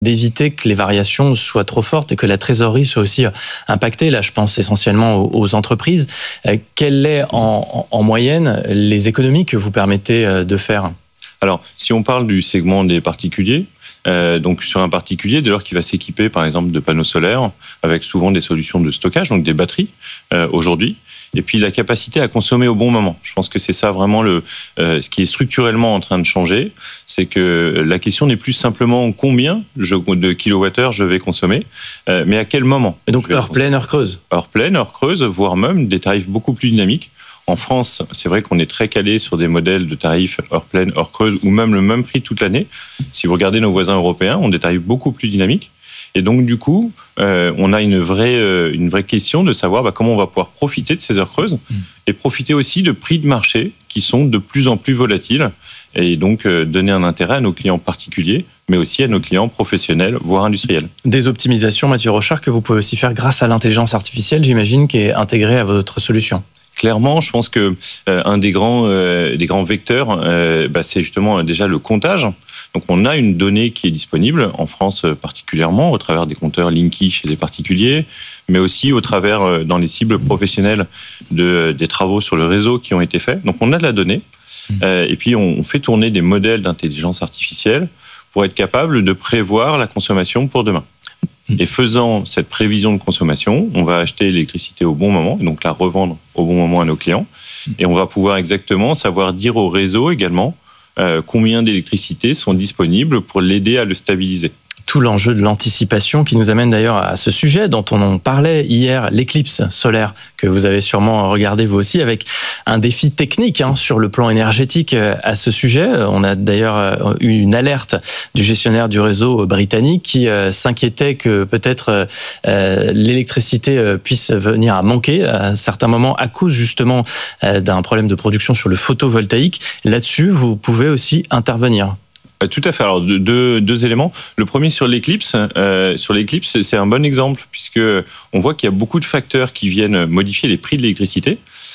d'éviter que les variations soient trop fortes et que la trésorerie soit aussi impactée. Là, je pense essentiellement aux entreprises. Quelles est en moyenne les économies que vous permettez de faire ? Alors, si on parle du segment des particuliers, donc sur un particulier, dès lors qu'il va s'équiper par exemple de panneaux solaires, avec souvent des solutions de stockage, donc des batteries aujourd'hui, et puis la capacité à consommer au bon moment. Je pense que c'est ça vraiment ce qui est structurellement en train de changer, c'est que la question n'est plus simplement combien de kilowattheures je vais consommer, mais à quel moment. Et donc heure pleine, heure creuse. Heure pleine, heure creuse, voire même des tarifs beaucoup plus dynamiques. En France, c'est vrai qu'on est très calé sur des modèles de tarifs heure pleine, heure creuse, ou même le même prix toute l'année. Si vous regardez nos voisins européens, on a des tarifs beaucoup plus dynamiques. Et donc, du coup, on a une vraie question de savoir comment on va pouvoir profiter de ces heures creuses et profiter aussi de prix de marché qui sont de plus en plus volatiles et donc donner un intérêt à nos clients particuliers, mais aussi à nos clients professionnels, voire industriels. Des optimisations, Mathieu Rochard, que vous pouvez aussi faire grâce à l'intelligence artificielle, j'imagine, qui est intégrée à votre solution. Clairement, je pense que un des grands vecteurs, c'est justement déjà le comptage. Donc, on a une donnée qui est disponible en France particulièrement au travers des compteurs Linky chez les particuliers, mais aussi au travers dans les cibles professionnelles des travaux sur le réseau qui ont été faits. Donc, on a de la donnée et puis on fait tourner des modèles d'intelligence artificielle pour être capable de prévoir la consommation pour demain. Et faisant cette prévision de consommation, on va acheter l'électricité au bon moment, et donc la revendre au bon moment à nos clients. Et on va pouvoir exactement savoir dire au réseau également combien d'électricité sont disponibles pour l'aider à le stabiliser. Tout l'enjeu de l'anticipation qui nous amène d'ailleurs à ce sujet dont on en parlait hier, l'éclipse solaire, que vous avez sûrement regardé vous aussi, avec un défi technique sur le plan énergétique à ce sujet. On a d'ailleurs eu une alerte du gestionnaire du réseau britannique qui s'inquiétait que peut-être l'électricité puisse venir à manquer à certains moments à cause justement d'un problème de production sur le photovoltaïque. Là-dessus, vous pouvez aussi intervenir. Tout à fait. Alors, deux éléments. Le premier sur l'éclipse. Sur l'éclipse, c'est un bon exemple puisque on voit qu'il y a beaucoup de facteurs qui viennent modifier les prix de l'électricité.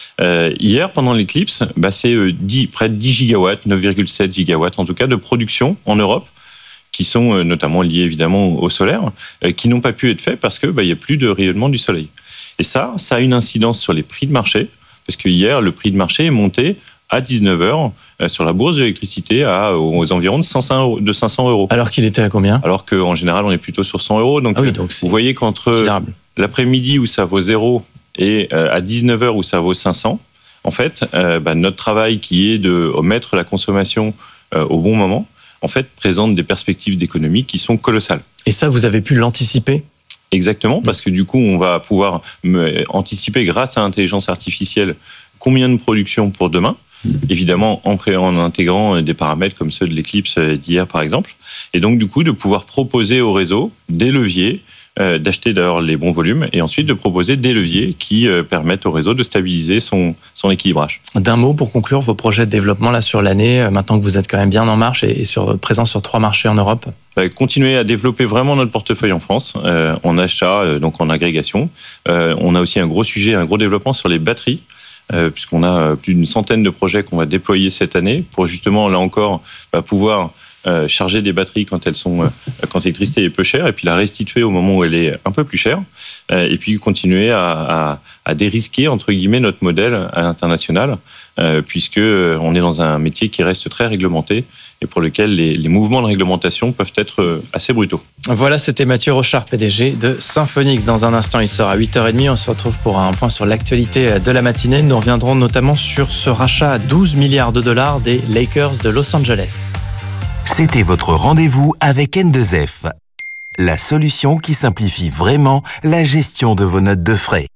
Hier, pendant l'éclipse, c'est près de 10 gigawatts, 9,7 gigawatts en tout cas, de production en Europe, qui sont notamment liés évidemment au solaire, qui n'ont pas pu être faits parce que il y a plus de rayonnement du soleil. Et ça a une incidence sur les prix de marché, parce que hier, le prix de marché est monté à 19h sur la bourse de l'électricité aux environs de 500 €. Alors qu'il était à combien ? Alors qu'en général, on est plutôt sur 100 €. Donc, vous voyez qu'entre l'après-midi où ça vaut 0 et à 19h où ça vaut 500, en fait, notre travail qui est de mettre la consommation au bon moment, en fait, présente des perspectives d'économie qui sont colossales. Et ça, vous avez pu l'anticiper ? Exactement, parce que du coup, on va pouvoir anticiper grâce à l'intelligence artificielle combien de production pour demain. Évidemment en intégrant des paramètres comme ceux de l'éclipse d'hier par exemple, et donc du coup de pouvoir proposer au réseau des leviers, d'acheter d'ailleurs les bons volumes et ensuite de proposer des leviers qui permettent au réseau de stabiliser son équilibrage. D'un mot pour conclure vos projets de développement là sur l'année, maintenant que vous êtes quand même bien en marche et présent sur 3 marchés en Europe. Continuer à développer vraiment notre portefeuille en France, en achat, donc en agrégation. On a aussi un gros sujet, un gros développement sur les batteries. Puisqu'on a plus d'une centaine de projets qu'on va déployer cette année pour justement, là encore, pouvoir charger des batteries quand l'électricité est peu chère et puis la restituer au moment où elle est un peu plus chère et puis continuer à dérisquer, entre guillemets, notre modèle à l'international puisque on est dans un métier qui reste très réglementé et pour lequel les mouvements de réglementation peuvent être assez brutaux. Voilà, c'était Mathieu Rochard, PDG de Symphonix. Dans un instant, il sera 8h30. On se retrouve pour un point sur l'actualité de la matinée. Nous reviendrons notamment sur ce rachat à 12 milliards de dollars des Lakers de Los Angeles. C'était votre rendez-vous avec N2F, la solution qui simplifie vraiment la gestion de vos notes de frais.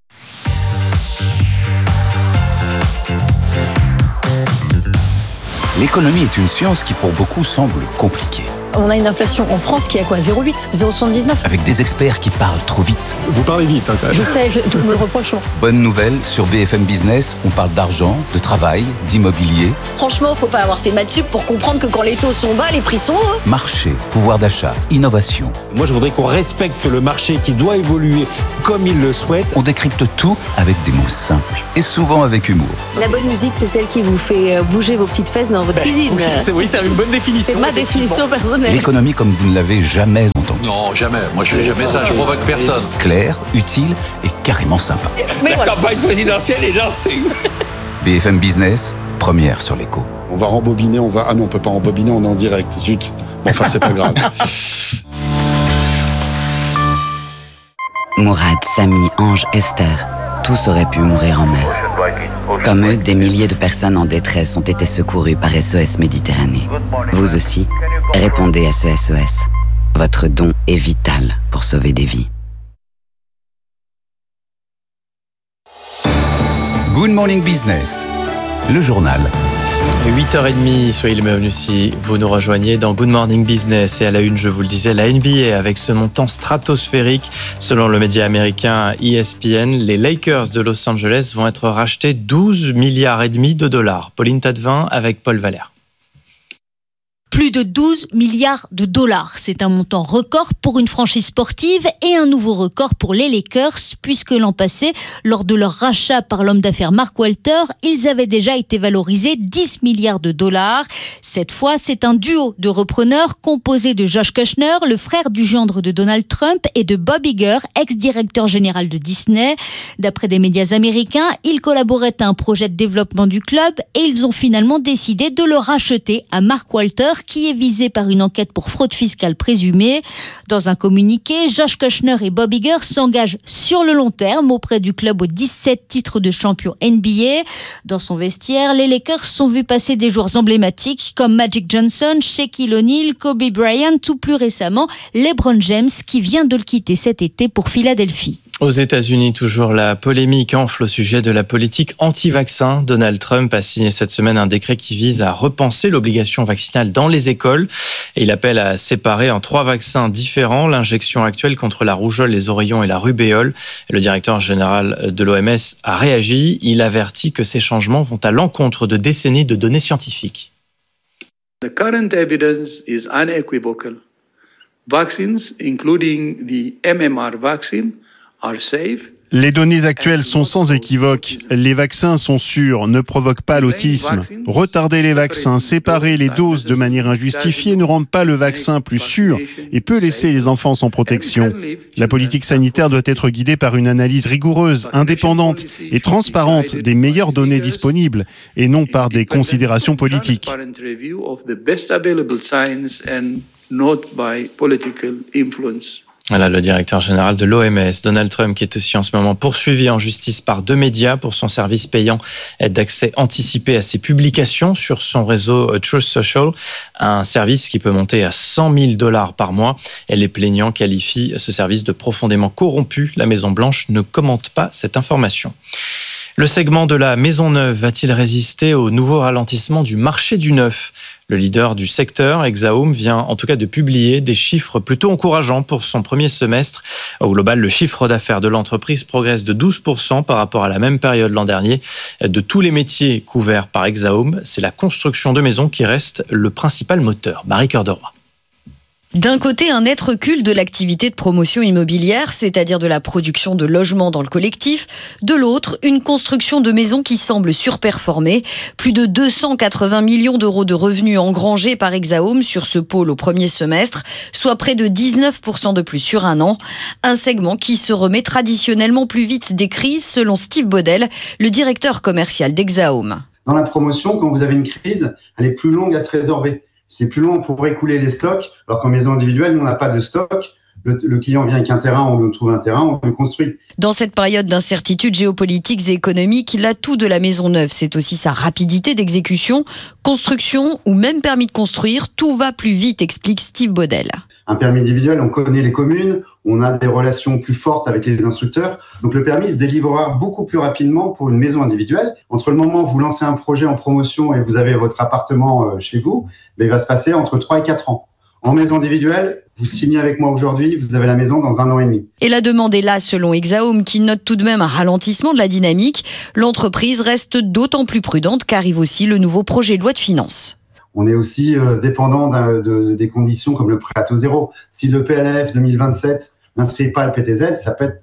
L'économie est une science qui pour beaucoup semble compliquée. On a une inflation en France qui est à quoi ? 0,8 ? 0,79 ? Avec des experts qui parlent trop vite. Vous parlez vite, quand même. Je sais, tout me le reproche. Bonne nouvelle, sur BFM Business, on parle d'argent, de travail, d'immobilier. Franchement, faut pas avoir fait maths sup pour comprendre que quand les taux sont bas, les prix sont hauts. Marché, pouvoir d'achat, innovation. Moi, je voudrais qu'on respecte le marché qui doit évoluer comme il le souhaite. On décrypte tout avec des mots simples et souvent avec humour. La bonne musique, c'est celle qui vous fait bouger vos petites fesses dans votre cuisine. Oui, c'est une bonne définition. C'est ma définition personnelle. jamais. L'économie comme vous ne l'avez jamais entendue. Non, jamais. Moi, je fais jamais ça. Je provoque personne. Claire, utile et carrément sympa. Mais voilà. campagne présidentielle est lancée. BFM Business, première sur l'écho. On va rembobiner, Ah non, on peut pas rembobiner, on est en direct. Zut. Bon, enfin, c'est pas grave. Mourad, Samy, Ange, Esther, tous auraient pu mourir en mer. Comme eux, des milliers de personnes en détresse ont été secourues par SOS Méditerranée. Vous aussi, répondez à ce SOS. Votre don est vital pour sauver des vies. Good Morning Business, le journal. 8h30, soyez les bienvenus si vous nous rejoignez dans Good Morning Business. Et à la une, je vous le disais, la NBA avec ce montant stratosphérique. Selon le média américain ESPN, les Lakers de Los Angeles vont être rachetés 12,5 milliards de dollars. Pauline Tadevin avec Paul Valère. Plus de 12 milliards de dollars. C'est un montant record pour une franchise sportive et un nouveau record pour les Lakers, puisque l'an passé, lors de leur rachat par l'homme d'affaires Mark Walter, ils avaient déjà été valorisés 10 milliards de dollars. Cette fois, c'est un duo de repreneurs composé de Josh Kushner, le frère du gendre de Donald Trump, et de Bob Iger, ex-directeur général de Disney. D'après des médias américains, ils collaboraient à un projet de développement du club et ils ont finalement décidé de le racheter à Mark Walter, qui est visé par une enquête pour fraude fiscale présumée. Dans un communiqué, Josh Kushner et Bob Iger s'engagent sur le long terme auprès du club aux 17 titres de champion NBA. Dans son vestiaire, les Lakers sont vus passer des joueurs emblématiques comme Magic Johnson, Shaquille O'Neal, Kobe Bryant ou plus récemment LeBron James qui vient de le quitter cet été pour Philadelphie. Aux États-Unis, toujours la polémique enfle au sujet de la politique anti-vaccin. Donald Trump a signé cette semaine un décret qui vise à repenser l'obligation vaccinale dans les écoles. Et il appelle à séparer en 3 vaccins différents l'injection actuelle contre la rougeole, les oreillons et la rubéole. Le directeur général de l'OMS a réagi. Il avertit que ces changements vont à l'encontre de décennies de données scientifiques. The current evidence is unequivocal. Vaccines, including the MMR vaccine, are safe. Les données actuelles sont sans équivoque. Les vaccins sont sûrs, ne provoquent pas l'autisme. Retarder les vaccins, séparer les doses de manière injustifiée ne rend pas le vaccin plus sûr et peut laisser les enfants sans protection. La politique sanitaire doit être guidée par une analyse rigoureuse, indépendante et transparente des meilleures données disponibles et non par des considérations politiques. Voilà le directeur général de l'OMS, Donald Trump, qui est aussi en ce moment poursuivi en justice par 2 médias pour son service payant d'accès anticipé à ses publications sur son réseau Truth Social, un service qui peut monter à $100,000 par mois. Et les plaignants qualifient ce service de profondément corrompu. La Maison-Blanche ne commente pas cette information. Le segment de la maison neuve va-t-il résister au nouveau ralentissement du marché du neuf ? Le leader du secteur, Exaum, vient en tout cas de publier des chiffres plutôt encourageants pour son premier semestre. Au global, le chiffre d'affaires de l'entreprise progresse de 12% par rapport à la même période l'an dernier. De tous les métiers couverts par Exaum, c'est la construction de maisons qui reste le principal moteur. Marie Cœur de Roy. D'un côté, un net recul de l'activité de promotion immobilière, c'est-à-dire de la production de logements dans le collectif. De l'autre, une construction de maisons qui semble surperformer. Plus de 280 millions d'euros de revenus engrangés par Exaum sur ce pôle au premier semestre, soit près de 19% de plus sur un an. Un segment qui se remet traditionnellement plus vite des crises, selon Steve Baudel, le directeur commercial d'Exaum. Dans la promotion, quand vous avez une crise, elle est plus longue à se résorber. C'est plus long pour écouler les stocks, alors qu'en maison individuelle, nous, on n'a pas de stock. Le client vient avec un terrain, on lui trouve un terrain, on le construit. Dans cette période d'incertitude géopolitique et économique, l'atout de la maison neuve, c'est aussi sa rapidité d'exécution, construction ou même permis de construire. Tout va plus vite, explique Steve Baudel. Un permis individuel, on connaît les communes, on a des relations plus fortes avec les instructeurs. Donc le permis se délivrera beaucoup plus rapidement pour une maison individuelle. Entre le moment où vous lancez un projet en promotion et vous avez votre appartement chez vous, il va se passer entre 3 et 4 ans. En maison individuelle, vous signez avec moi aujourd'hui, vous avez la maison dans 1 an et demi. Et la demande est là, selon Exaum, qui note tout de même un ralentissement de la dynamique. L'entreprise reste d'autant plus prudente qu'arrive aussi le nouveau projet de loi de finances. On est aussi dépendant des conditions comme le prêt à taux zéro. Si le PLF 2027 n'inscrit pas le PTZ, ça peut être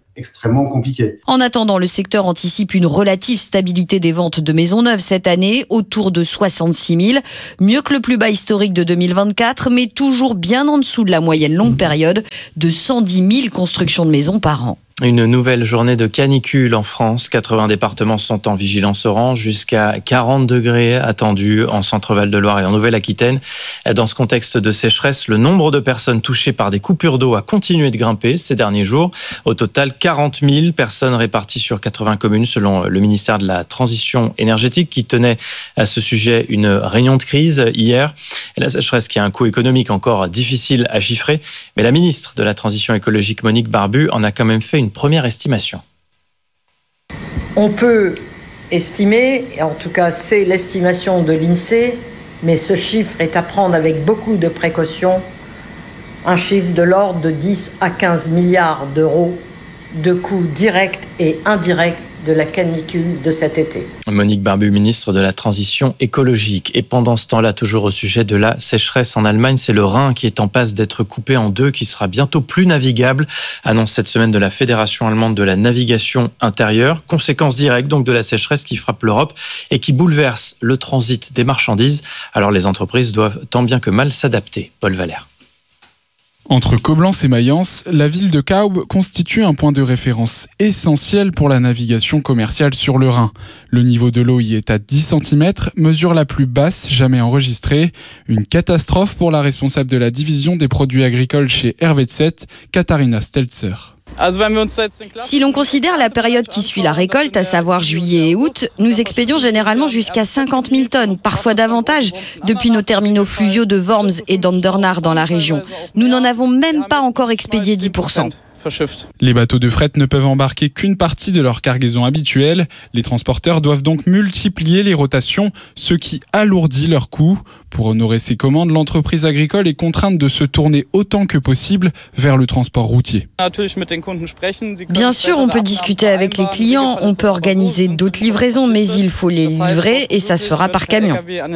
extrêmement compliqué. En attendant, le secteur anticipe une relative stabilité des ventes de maisons neuves cette année, autour de 66 000, mieux que le plus bas historique de 2024, mais toujours bien en dessous de la moyenne longue période de 110 000 constructions de maisons par an. Une nouvelle journée de canicule en France. 80 départements sont en vigilance orange, jusqu'à 40 degrés attendus en Centre-Val de Loire et en Nouvelle-Aquitaine. Dans ce contexte de sécheresse, le nombre de personnes touchées par des coupures d'eau a continué de grimper ces derniers jours. Au total, 40 000 personnes réparties sur 80 communes, selon le ministère de la Transition énergétique, qui tenait à ce sujet une réunion de crise hier. Et la sécheresse qui a un coût économique encore difficile à chiffrer, mais la ministre de la Transition écologique, Monique Barbu, en a quand même fait une première estimation. On peut estimer, et en tout cas c'est l'estimation de l'INSEE, mais ce chiffre est à prendre avec beaucoup de précaution, un chiffre de l'ordre de 10 à 15 milliards d'euros de coûts directs et indirects de la canicule de cet été. Monique Barbu, ministre de la Transition écologique. Et pendant ce temps-là, toujours au sujet de la sécheresse en Allemagne, c'est le Rhin qui est en passe d'être coupé en deux, qui sera bientôt plus navigable, annonce cette semaine de la Fédération allemande de la navigation intérieure. Conséquence directe donc de la sécheresse qui frappe l'Europe et qui bouleverse le transit des marchandises. Alors les entreprises doivent tant bien que mal s'adapter. Paul Valère. Entre Coblence et Mayence, la ville de Kaub constitue un point de référence essentiel pour la navigation commerciale sur le Rhin. Le niveau de l'eau y est à 10 cm, mesure la plus basse jamais enregistrée. Une catastrophe pour la responsable de la division des produits agricoles chez Helvetia, Katharina Stelzer. Si l'on considère la période qui suit la récolte, à savoir juillet et août, nous expédions généralement jusqu'à 50 000 tonnes, parfois davantage, depuis nos terminaux fluviaux de Worms et d'Andernach dans la région. Nous n'en avons même pas encore expédié 10%. Les bateaux de fret ne peuvent embarquer qu'une partie de leur cargaison habituelle. Les transporteurs doivent donc multiplier les rotations, ce qui alourdit leurs coûts. Pour honorer ses commandes, l'entreprise agricole est contrainte de se tourner autant que possible vers le transport routier. Bien sûr, on peut discuter avec les clients, on peut organiser d'autres livraisons, mais il faut les livrer et ça se fera par camion.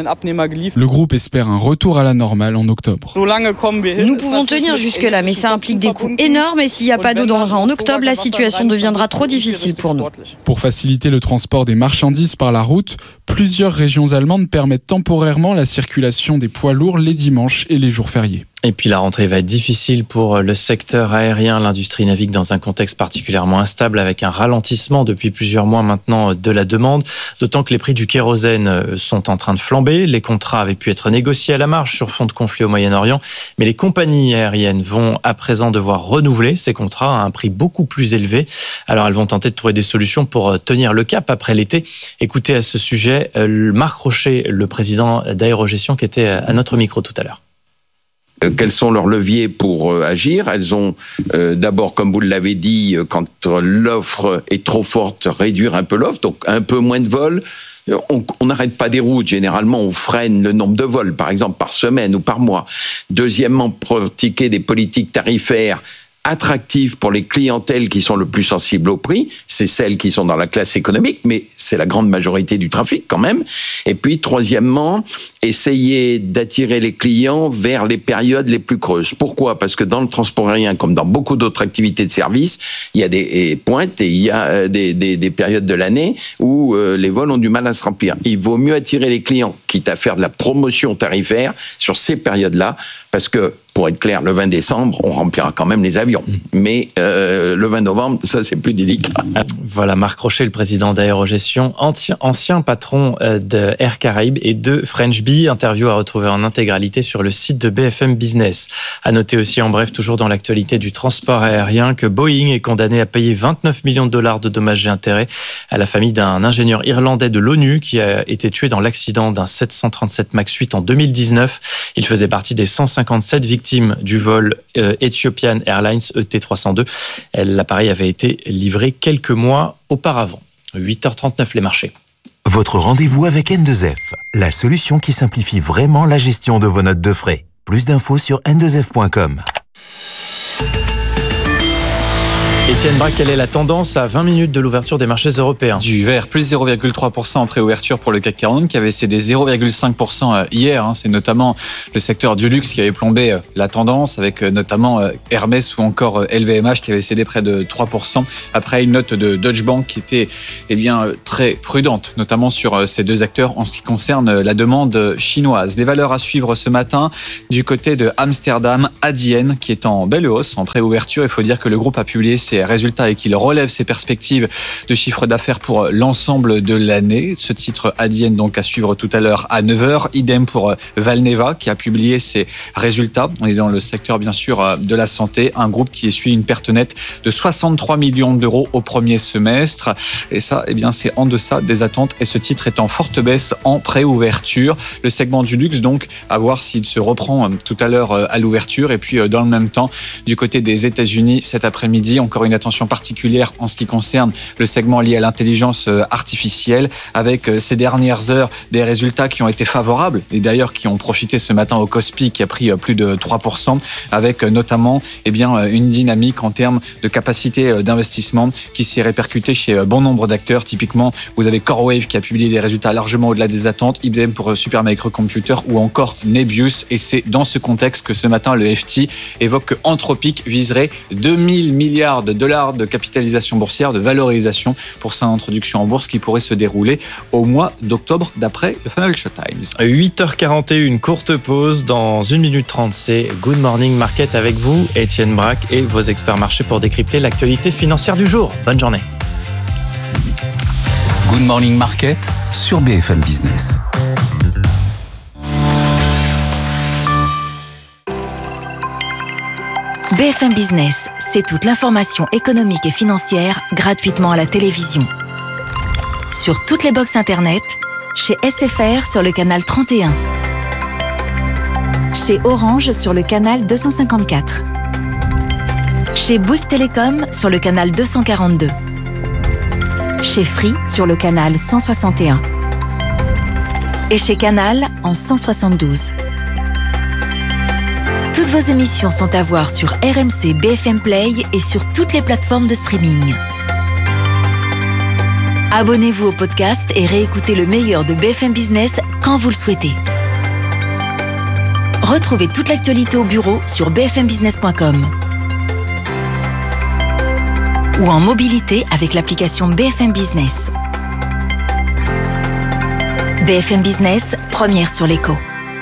Le groupe espère un retour à la normale en octobre. Nous pouvons tenir jusque-là, mais ça implique des coûts énormes et s'il n'y a pas d'eau dans le Rhin en octobre, la situation deviendra trop difficile pour nous. Pour faciliter le transport des marchandises par la route, plusieurs régions allemandes permettent temporairement la circulation des poids lourds les dimanches et les jours fériés. Et puis la rentrée va être difficile pour le secteur aérien. L'industrie navigue dans un contexte particulièrement instable avec un ralentissement depuis plusieurs mois maintenant de la demande, d'autant que les prix du kérosène sont en train de flamber. Les contrats avaient pu être négociés à la marge sur fond de conflit au Moyen-Orient, mais les compagnies aériennes vont à présent devoir renouveler ces contrats à un prix beaucoup plus élevé. Alors elles vont tenter de trouver des solutions pour tenir le cap après l'été. Écoutez à ce sujet Marc Rocher, le président d'Aérogestion, qui était à notre micro tout à l'heure. Quels sont leurs leviers pour agir? Elles ont d'abord, comme vous l'avez dit, quand l'offre est trop forte, réduire un peu l'offre, donc un peu moins de vols. On n'arrête pas des routes, généralement on freine le nombre de vols, par exemple par semaine ou par mois. Deuxièmement, pratiquer des politiques tarifaires attractives pour les clientèles qui sont le plus sensibles au prix, c'est celles qui sont dans la classe économique, mais c'est la grande majorité du trafic quand même. Et puis troisièmement, essayer d'attirer les clients vers les périodes les plus creuses. Pourquoi? Parce que dans le transport aérien, comme dans beaucoup d'autres activités de service, il y a des pointes et il y a des périodes de l'année où les vols ont du mal à se remplir. Il vaut mieux attirer les clients, quitte à faire de la promotion tarifaire sur ces périodes-là, parce que pour être clair, le 20 décembre, on remplira quand même les avions. Mais le 20 novembre, ça, c'est plus délicat. Voilà, Marc Rocher, le président d'Aérogestion, ancien patron de Air Caraïbes et de French Bee. Interview à retrouver en intégralité sur le site de BFM Business. À noter aussi, en bref, toujours dans l'actualité du transport aérien, que Boeing est condamné à payer 29 millions de dollars de dommages et intérêts à la famille d'un ingénieur irlandais de l'ONU qui a été tué dans l'accident d'un 737 MAX 8 en 2019. Il faisait partie des 157 victimes du vol Ethiopian Airlines ET302. L'appareil avait été livré quelques mois auparavant. 8h39 les marchés. Votre rendez-vous avec N2F, la solution qui simplifie vraiment la gestion de vos notes de frais. Plus d'infos sur n2f.com. Et Étienne Braque, quelle est la tendance à 20 minutes de l'ouverture des marchés européens? Du vert, plus 0,3% en préouverture pour le CAC 40 qui avait cédé 0,5% hier. C'est notamment le secteur du luxe qui avait plombé la tendance avec notamment Hermès ou encore LVMH qui avait cédé près de 3% après une note de Deutsche Bank qui était très prudente, notamment sur ces deux acteurs en ce qui concerne la demande chinoise. Les valeurs à suivre ce matin du côté de Amsterdam, Adyen qui est en belle hausse en préouverture. Il faut dire que le groupe a publié ses résultats et qu'il relève ses perspectives de chiffre d'affaires pour l'ensemble de l'année. Ce titre Adyen donc à suivre tout à l'heure à 9h. Idem pour Valneva qui a publié ses résultats. On est dans le secteur bien sûr de la santé, un groupe qui essuie une perte nette de 63 millions d'euros au premier semestre. Et ça, c'est en deçà des attentes et ce titre est en forte baisse en préouverture. Le segment du luxe donc, à voir s'il se reprend tout à l'heure à l'ouverture. Et puis dans le même temps, du côté des États-Unis cet après-midi, encore une attention particulière en ce qui concerne le segment lié à l'intelligence artificielle avec ces dernières heures des résultats qui ont été favorables et d'ailleurs qui ont profité ce matin au Kospi qui a pris plus de 3% avec notamment une dynamique en termes de capacité d'investissement qui s'est répercutée chez bon nombre d'acteurs. Typiquement, vous avez CoreWave qui a publié des résultats largement au-delà des attentes, IBM pour Supermicrocomputer ou encore Nebius et c'est dans ce contexte que ce matin le FT évoque que Anthropic viserait 2000 milliards de dollars de capitalisation boursière, de valorisation pour sa introduction en bourse qui pourrait se dérouler au mois d'octobre d'après le Financial Times. 8h41, courte pause. Dans 1 minute 30, c'est Good Morning Market avec vous, Étienne Braque et vos experts marchés pour décrypter l'actualité financière du jour. Bonne journée. Good Morning Market sur BFM Business. BFM Business, c'est toute l'information économique et financière gratuitement à la télévision. Sur toutes les box internet, chez SFR sur le canal 31, chez Orange sur le canal 254, chez Bouygues Télécom sur le canal 242, chez Free sur le canal 161 et chez Canal en 172. Toutes vos émissions sont à voir sur RMC BFM Play et sur toutes les plateformes de streaming. Abonnez-vous au podcast et réécoutez le meilleur de BFM Business quand vous le souhaitez. Retrouvez toute l'actualité au bureau sur bfmbusiness.com ou en mobilité avec l'application BFM Business. BFM Business, première sur l'écho.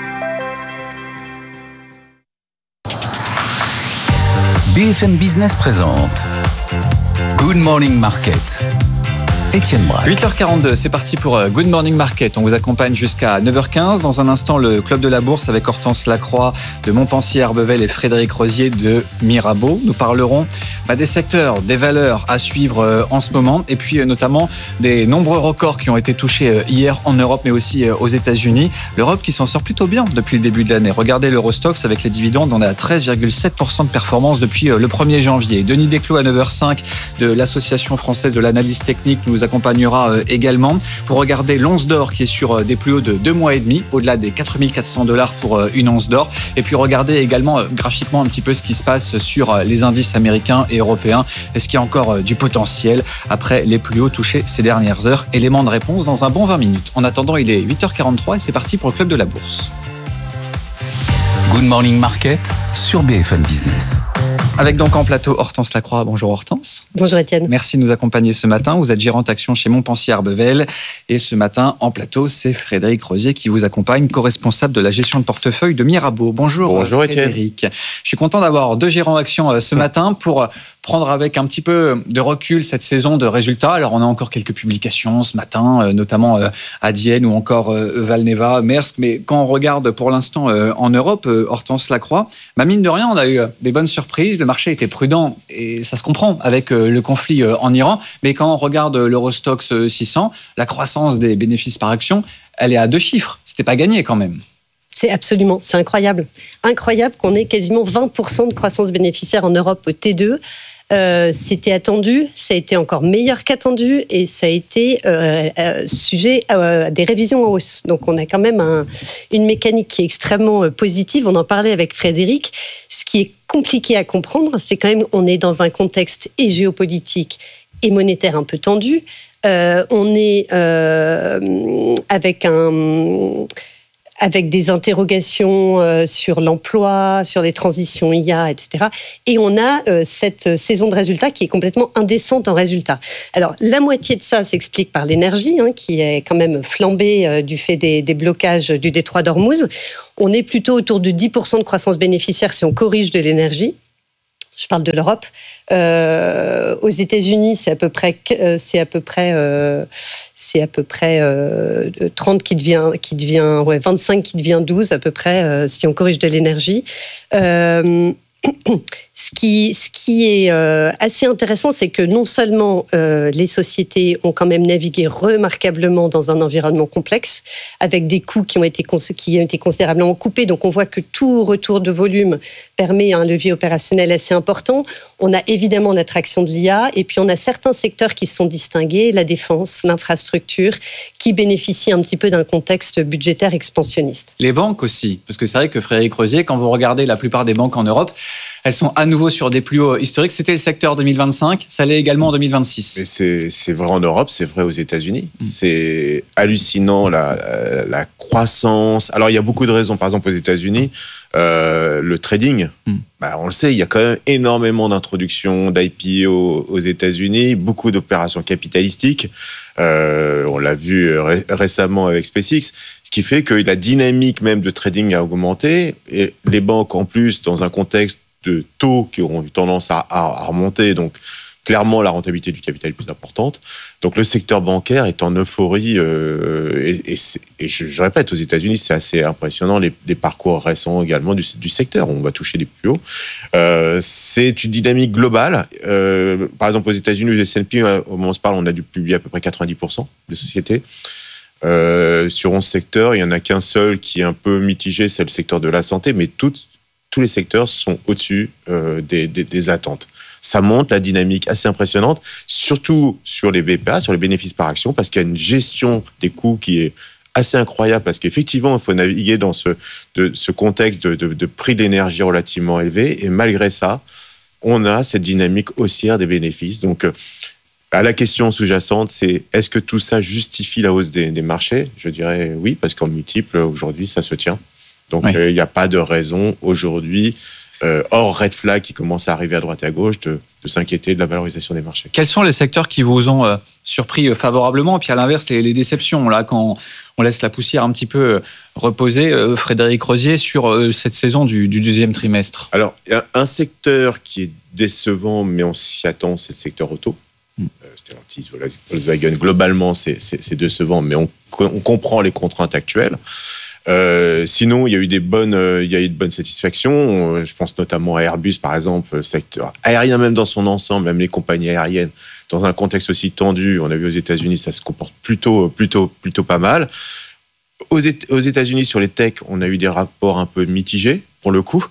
BFM Business présente Good Morning Market. Étienne Braque. 8h42, c'est parti pour Good Morning Market. On vous accompagne jusqu'à 9h15. Dans un instant, le Club de la Bourse avec Hortense Lacroix de Montpensier-Arbevel et Frédéric Rosier de Mirabeau. Nous parlerons des secteurs, des valeurs à suivre en ce moment et puis notamment des nombreux records qui ont été touchés hier en Europe mais aussi aux États-Unis. L'Europe qui s'en sort plutôt bien depuis le début de l'année. Regardez l'Eurostoxx avec les dividendes, on est à 13,7% de performance depuis le 1er janvier. Denis Desclos à 9h05 de l'Association française de l'analyse technique nous accompagnera également pour regarder l'once d'or qui est sur des plus hauts de 2 mois et demi, au-delà des $4 400 pour une once d'or. Et puis regarder également graphiquement un petit peu ce qui se passe sur les indices américains et européens. Est-ce qu'il y a encore du potentiel après les plus hauts touchés ces dernières heures? Élément de réponse dans un bon 20 minutes. En attendant, il est 8h43 et c'est parti pour le Club de la Bourse. Good Morning Market sur BFM Business. Avec donc en plateau Hortense Lacroix. Bonjour Hortense. Bonjour Étienne. Merci de nous accompagner ce matin. Vous êtes gérante action chez Montpensier-Arbevel. Et ce matin, en plateau, c'est Frédéric Rosier qui vous accompagne, co-responsable de la gestion de portefeuille de Mirabeau. Bonjour Frédéric. Je suis content d'avoir 2 gérants action ce matin pour prendre avec un petit peu de recul cette saison de résultats. Alors, on a encore quelques publications ce matin, notamment Adyen ou encore Valneva, Maersk. Mais quand on regarde pour l'instant en Europe, Hortense Lacroix, mine de rien, on a eu des bonnes surprises. Le marché était prudent et ça se comprend avec le conflit en Iran. Mais quand on regarde l'Eurostoxx 600, la croissance des bénéfices par action, elle est à 2 chiffres. C'était pas gagné quand même. C'est incroyable. Incroyable qu'on ait quasiment 20% de croissance bénéficiaire en Europe au T2. C'était attendu, ça a été encore meilleur qu'attendu et ça a été sujet à des révisions en hausse. Donc on a quand même une mécanique qui est extrêmement positive. On en parlait avec Frédéric. Ce qui est compliqué à comprendre, c'est quand même, on est dans un contexte et géopolitique et monétaire un peu tendu. On est avec des interrogations sur l'emploi, sur les transitions IA, etc. Et on a cette saison de résultats qui est complètement indécente en résultats. Alors, la moitié de ça s'explique par l'énergie, qui est quand même flambée du fait des blocages du détroit d'Ormuz. On est plutôt autour de 10% de croissance bénéficiaire si on corrige de l'énergie. Je parle de l'Europe. Aux États-Unis, c'est à peu près 30 qui devient 25 qui devient 12 à peu près si on corrige de l'énergie. Ce qui est assez intéressant, c'est que non seulement les sociétés ont quand même navigué remarquablement dans un environnement complexe, avec des coûts qui ont été considérablement coupés. Donc on voit que tout retour de volume permet un levier opérationnel assez important. On a évidemment l'attraction de l'IA, et puis on a certains secteurs qui se sont distingués, la défense, l'infrastructure, qui bénéficient un petit peu d'un contexte budgétaire expansionniste. Les banques aussi, parce que c'est vrai que Frédéric Rosier, quand vous regardez la plupart des banques en Europe, elles sont à nouveau sur des plus hauts historiques. C'était le secteur 2025, ça l'est également en 2026. Mais c'est vrai en Europe, c'est vrai aux États-Unis. C'est hallucinant la croissance. Alors il y a beaucoup de raisons. Par exemple aux États-Unis, le trading, on le sait, il y a quand même énormément d'introductions d'IPO aux États-Unis, beaucoup d'opérations capitalistiques. On l'a vu récemment avec SpaceX, ce qui fait que la dynamique même de trading a augmenté. Et les banques, en plus, dans un contexte de taux qui auront eu tendance à remonter, donc clairement la rentabilité du capital est plus importante. Donc le secteur bancaire est en euphorie et je répète, aux États-Unis c'est assez impressionnant les parcours récents également du secteur. On va toucher les plus hauts. C'est une dynamique globale. Par exemple aux États-Unis, le S&P, au moment où on se parle, on a dû publier à peu près 90% des sociétés. Sur 11 secteurs, il n'y en a qu'un seul qui est un peu mitigé, c'est le secteur de la santé, mais tous les secteurs sont au-dessus des attentes. Ça montre la dynamique assez impressionnante, surtout sur les BPA, sur les bénéfices par action, parce qu'il y a une gestion des coûts qui est assez incroyable, parce qu'effectivement, il faut naviguer dans ce contexte de prix d'énergie relativement élevé, et malgré ça, on a cette dynamique haussière des bénéfices. Donc, la question sous-jacente, c'est est-ce que tout ça justifie la hausse des marchés ? Je dirais oui, parce qu'en multiple, aujourd'hui, ça se tient. Donc, il n'y a pas de raison aujourd'hui, hors red flag qui commence à arriver à droite et à gauche, de s'inquiéter de la valorisation des marchés. Quels sont les secteurs qui vous ont surpris favorablement ? Et puis à l'inverse, les déceptions, là, quand on laisse la poussière un petit peu reposer, Frédéric Rosier, sur cette saison du deuxième trimestre. Alors, il y a un secteur qui est décevant, mais on s'y attend, c'est le secteur auto. Stellantis, Volkswagen, globalement, c'est décevant, mais on comprend les contraintes actuelles. Sinon, il y a eu de bonnes satisfactions. Je pense notamment à Airbus, par exemple, le secteur aérien même dans son ensemble, même les compagnies aériennes, dans un contexte aussi tendu. On a vu aux États-Unis, ça se comporte plutôt pas mal. Aux États-Unis, sur les techs, on a eu des rapports un peu mitigés, pour le coup,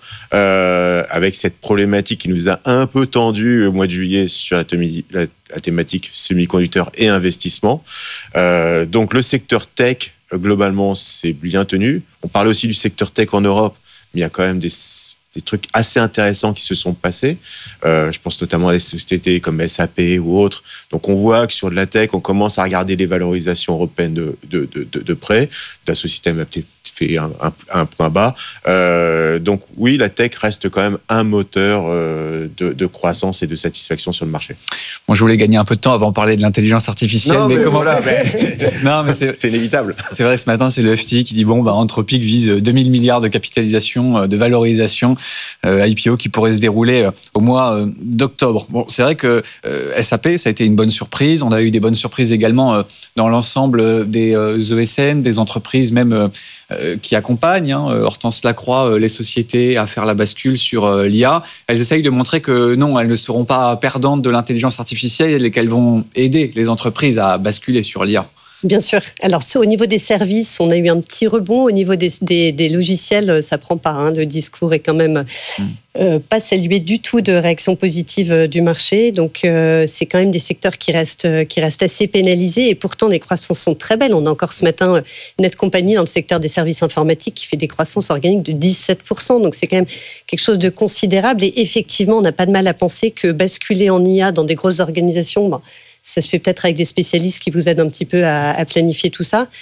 avec cette problématique qui nous a un peu tendu au mois de juillet sur la thématique semi-conducteurs et investissement. Donc, le secteur tech, globalement, c'est bien tenu. On parlait aussi du secteur tech en Europe, mais il y a quand même des trucs assez intéressants qui se sont passés. Je pense notamment à des sociétés comme SAP ou autres. Donc, on voit que sur de la tech, on commence à regarder les valorisations européennes de près. Dassault Systèmes a peut-être fait un point bas. Donc, oui, la tech reste quand même un moteur de croissance et de satisfaction sur le marché. Bon, je voulais gagner un peu de temps avant de parler de l'intelligence artificielle. Non, mais comment Non, mais c'est inévitable. C'est vrai, ce matin, c'est le FT qui dit Anthropic vise 2000 milliards de capitalisation, de valorisation, IPO qui pourrait se dérouler au mois d'octobre. Bon, c'est vrai que SAP, ça a été une bonne surprise. On a eu des bonnes surprises également dans l'ensemble des ESN, des entreprises même qui accompagnent, Hortense Lacroix, les sociétés à faire la bascule sur l'IA. Elles essayent de montrer que non, elles ne seront pas perdantes de l'intelligence artificielle et qu'elles vont aider les entreprises à basculer sur l'IA. Bien sûr. Alors, au niveau des services, on a eu un petit rebond. Au niveau des logiciels, ça prend pas. Le discours est quand même pas salué du tout de réaction positive du marché. Donc, c'est quand même des secteurs qui restent assez pénalisés. Et pourtant, les croissances sont très belles. On a encore ce matin Netcompany dans le secteur des services informatiques qui fait des croissances organiques de 17%. Donc, c'est quand même quelque chose de considérable. Et effectivement, on n'a pas de mal à penser que basculer en IA dans des grosses organisations, ça se fait peut-être avec des spécialistes qui vous aident un petit peu à planifier tout ça.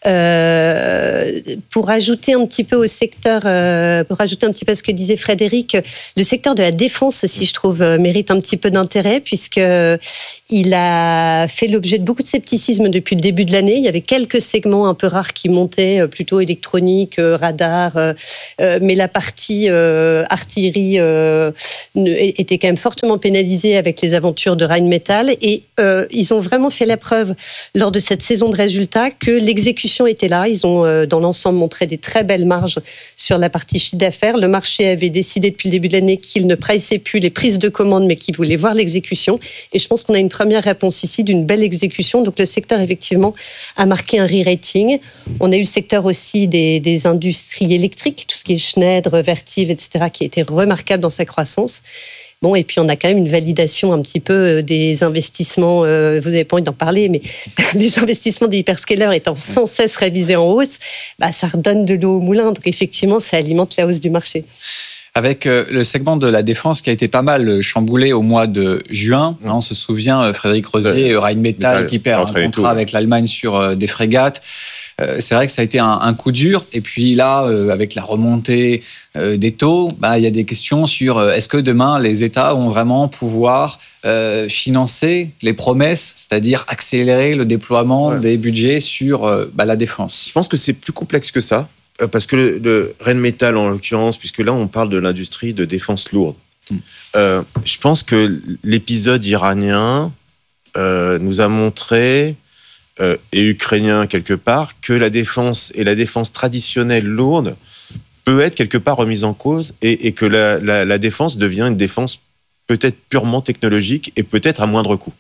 Pour ajouter un petit peu au secteur, pour rajouter un petit peu à ce que disait Frédéric, le secteur de la défense aussi, je trouve, mérite un petit peu d'intérêt puisqu'il a fait l'objet de beaucoup de scepticisme depuis le début de l'année. Il y avait quelques segments un peu rares qui montaient, plutôt électronique, radar, mais la partie artillerie était quand même fortement pénalisée avec les aventures de Rheinmetall et ils ont vraiment fait la preuve lors de cette saison de résultats que l'exécution était là. Ils ont, dans l'ensemble, montré des très belles marges sur la partie chiffre d'affaires. Le marché avait décidé depuis le début de l'année qu'il ne priçait plus les prises de commandes, mais qu'il voulait voir l'exécution. Et je pense qu'on a une première réponse ici d'une belle exécution. Donc le secteur, effectivement, a marqué un re-rating. On a eu le secteur aussi des industries électriques, tout ce qui est Schneider, Vertiv, etc., qui a été remarquable dans sa croissance. Bon, et puis on a quand même une validation un petit peu des investissements, vous n'avez pas envie d'en parler, mais les investissements des hyperscalers étant sans cesse révisés en hausse, ça redonne de l'eau au moulin. Donc effectivement, ça alimente la hausse du marché. Avec le segment de la défense qui a été pas mal chamboulé au mois de juin. On se souvient, Frédéric Rosier, Rheinmetall qui perd un contrat avec l'Allemagne sur des frégates. C'est vrai que ça a été un coup dur. Et puis là, avec la remontée des taux, il y a des questions sur est-ce que demain, les États vont vraiment pouvoir financer les promesses, c'est-à-dire accélérer le déploiement des budgets sur la défense. Je pense que c'est plus complexe que ça, parce que le Rheinmetall, en l'occurrence, puisque là, on parle de l'industrie de défense lourde. Je pense que l'épisode iranien nous a montré et ukrainien quelque part, que la défense et la défense traditionnelle lourde peut être quelque part remise en cause et que la défense devient une défense peut-être purement technologique et peut-être à moindre coût.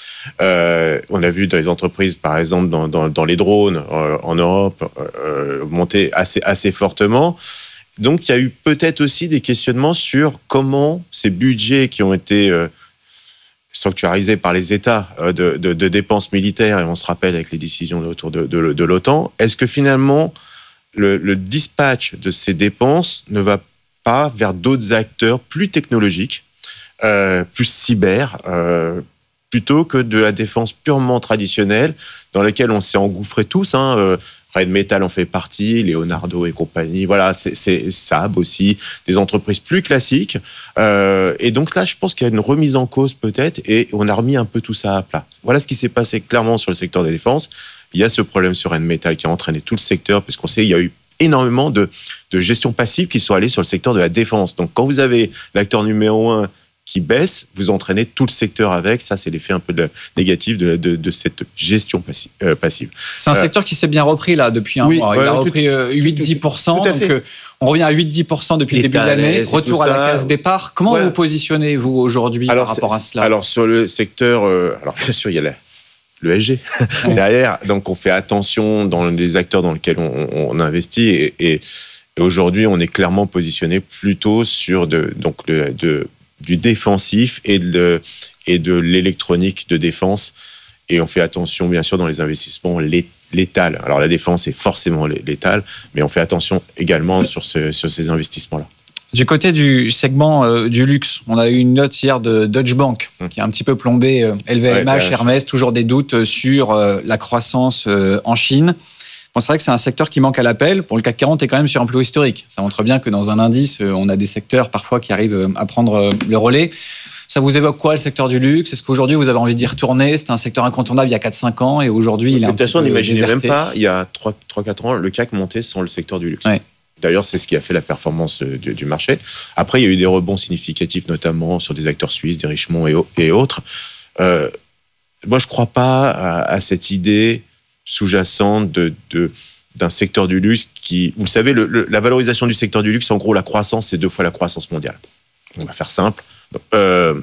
On a vu dans les entreprises, par exemple, dans les drones en Europe, monter assez fortement. Donc, il y a eu peut-être aussi des questionnements sur comment ces budgets qui ont été sanctuarisés par les États de dépenses militaires, et on se rappelle avec les décisions autour de l'OTAN, est-ce que finalement le dispatch de ces dépenses ne va pas vers d'autres acteurs plus technologiques, plus cyber, plutôt que de la défense purement traditionnelle dans laquelle on s'est engouffrés tous, Rheinmetall en fait partie, Leonardo et compagnie, voilà, c'est Saab aussi, des entreprises plus classiques. Et donc là, je pense qu'il y a une remise en cause peut-être, et on a remis un peu tout ça à plat. Voilà ce qui s'est passé clairement sur le secteur de la défense. Il y a ce problème sur Rheinmetall qui a entraîné tout le secteur, parce qu'on sait qu'il y a eu énormément de gestion passive qui sont allées sur le secteur de la défense. Donc quand vous avez l'acteur numéro 1 qui baisse, vous entraînez tout le secteur avec. Ça, c'est l'effet un peu négatif de cette gestion passive. C'est un secteur qui s'est bien repris là depuis un mois. Il a repris 8-10%. Donc, on revient à 8-10% depuis le début de l'année. Retour à la case départ. Comment vous positionnez, vous, aujourd'hui, par rapport à cela ? Alors, sur le secteur... alors, bien sûr, il y a le SG derrière. Donc, on fait attention dans les acteurs dans lesquels on investit. Et aujourd'hui, on est clairement positionné plutôt sur du défensif et de l'électronique de défense. Et on fait attention, bien sûr, dans les investissements létals. Alors, la défense est forcément létale, mais on fait attention également sur ces investissements-là. Du côté du segment du luxe, on a eu une note hier de Deutsche Bank qui a un petit peu plombé LVMH, Hermès, toujours des doutes sur la croissance en Chine. Bon, c'est vrai que c'est un secteur qui manque à l'appel. Pour le CAC 40, est quand même sur un plus haut historique. Ça montre bien que dans un indice, on a des secteurs parfois qui arrivent à prendre le relais. Ça vous évoque quoi, le secteur du luxe ? Est-ce qu'aujourd'hui, vous avez envie d'y retourner ? C'était un secteur incontournable il y a 4-5 ans et aujourd'hui, il est un petit peu on n'imaginait même déserté. pas, il y a 3-4 ans, le CAC montait sans le secteur du luxe. Ouais. D'ailleurs, c'est ce qui a fait la performance du marché. Après, il y a eu des rebonds significatifs, notamment sur des acteurs suisses, des Richemont et autres. Moi, je ne crois pas à cette idée sous-jacente d'un secteur du luxe qui... Vous le savez, la valorisation du secteur du luxe, en gros, la croissance, c'est 2 fois la croissance mondiale. On va faire simple.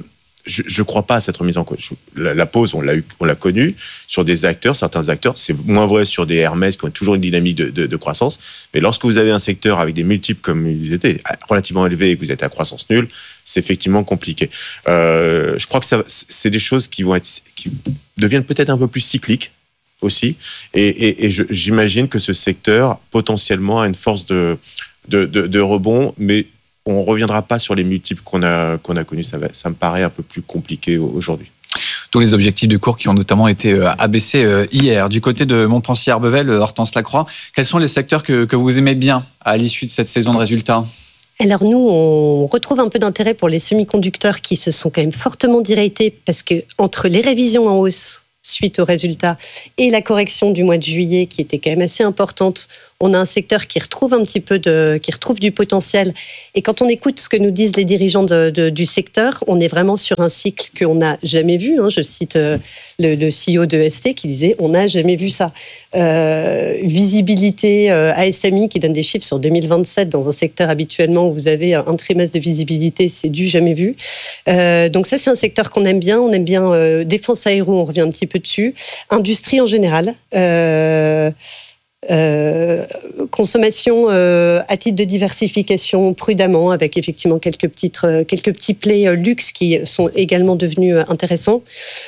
je crois pas à cette remise en cause. La pause, on l'a connue sur certains acteurs. C'est moins vrai sur des Hermès qui ont toujours une dynamique de croissance. Mais lorsque vous avez un secteur avec des multiples comme ils étaient relativement élevés et que vous êtes à croissance nulle, c'est effectivement compliqué. Je crois que c'est des choses qui deviennent peut-être un peu plus cycliques aussi. Et j'imagine que ce secteur potentiellement a une force de rebond, mais on ne reviendra pas sur les multiples qu'on a connus. Ça me paraît un peu plus compliqué aujourd'hui. Tous les objectifs de cours qui ont notamment été abaissés hier. Du côté de Montpensier-Arbevel, Hortense Lacroix, quels sont les secteurs que vous aimez bien à l'issue de cette saison de résultats ? Alors nous, on retrouve un peu d'intérêt pour les semi-conducteurs qui se sont quand même fortement déraillés parce que entre les révisions en hausse suite aux résultats et la correction du mois de juillet qui était quand même assez importante, on a un secteur qui retrouve qui retrouve du potentiel. Et quand on écoute ce que nous disent les dirigeants du secteur, on est vraiment sur un cycle qu'on n'a jamais vu. Je cite le CEO de ST qui disait « on n'a jamais vu ça ». Visibilité ASMI qui donne des chiffres sur 2027 dans un secteur habituellement où vous avez un trimestre de visibilité, c'est du jamais vu. Donc ça, c'est un secteur qu'on aime bien. On aime bien défense aéro, on revient un petit peu dessus. Industrie en général. Consommation à titre de diversification prudemment avec effectivement quelques petits plays luxe qui sont également devenus intéressants.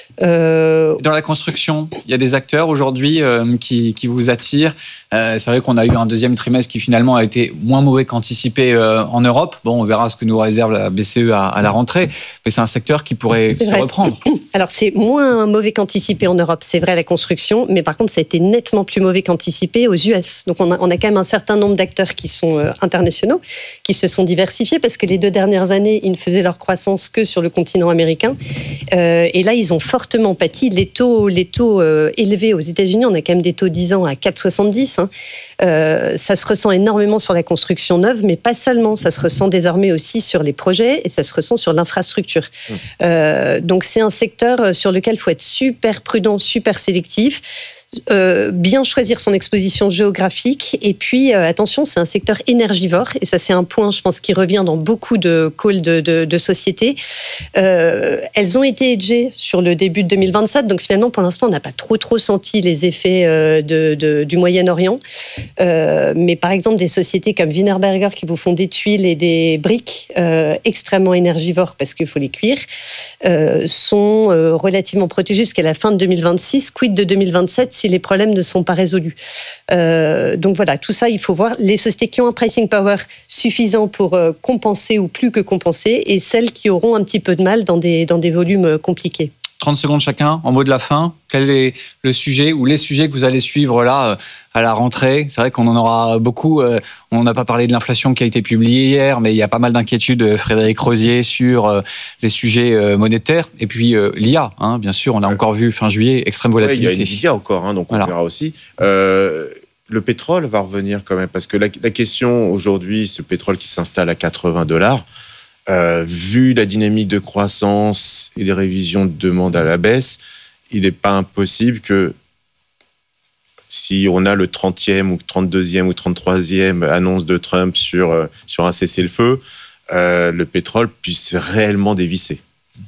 Dans la construction, il y a des acteurs aujourd'hui qui vous attirent. C'est vrai qu'on a eu un deuxième trimestre qui finalement a été moins mauvais qu'anticipé en Europe. Bon, on verra ce que nous réserve la BCE à la rentrée, mais c'est un secteur qui pourrait se reprendre. Alors c'est moins mauvais qu'anticipé en Europe, c'est vrai, la construction, mais par contre ça a été nettement plus mauvais qu'anticipé aux US. Donc on a quand même un certain nombre d'acteurs qui sont internationaux, qui se sont diversifiés parce que les 2 dernières années, ils ne faisaient leur croissance que sur le continent américain. Et là, ils ont fortement pâti. Les taux élevés aux États-Unis, on a quand même des taux 10 ans à 4,70. Ça se ressent énormément sur la construction neuve, mais pas seulement. Ça se ressent désormais aussi sur les projets et ça se ressent sur l'infrastructure. Donc c'est un secteur sur lequel il faut être super prudent, super sélectif. Bien choisir son exposition géographique et puis attention, c'est un secteur énergivore et ça c'est un point je pense qui revient dans beaucoup de calls de sociétés. Elles ont été hedgées sur le début de 2027, donc finalement pour l'instant on n'a pas trop senti les effets du Moyen-Orient, mais par exemple des sociétés comme Wienerberger qui vous font des tuiles et des briques extrêmement énergivores parce qu'il faut les cuire, sont relativement protégées jusqu'à la fin de 2026. Quid de 2027 si les problèmes ne sont pas résolus. Donc voilà, tout ça, il faut voir les sociétés qui ont un pricing power suffisant pour compenser ou plus que compenser et celles qui auront un petit peu de mal dans des volumes compliqués. 30 secondes chacun, en mot de la fin. Quel est le sujet ou les sujets que vous allez suivre là à la rentrée ? C'est vrai qu'on en aura beaucoup. On n'a pas parlé de l'inflation qui a été publiée hier, mais il y a pas mal d'inquiétudes, Frédéric Rosier, sur les sujets monétaires. Et puis l'IA, bien sûr, on a encore vu fin juillet, extrême volatilité. Ouais, il y a une IA encore, donc on verra aussi. Le pétrole va revenir quand même, parce que la question aujourd'hui, ce pétrole qui s'installe à $80, vu la dynamique de croissance et les révisions de demande à la baisse, il n'est pas impossible que si on a le 30e ou 32e ou 33e annonce de Trump sur un cessez-le-feu, le pétrole puisse réellement dévisser.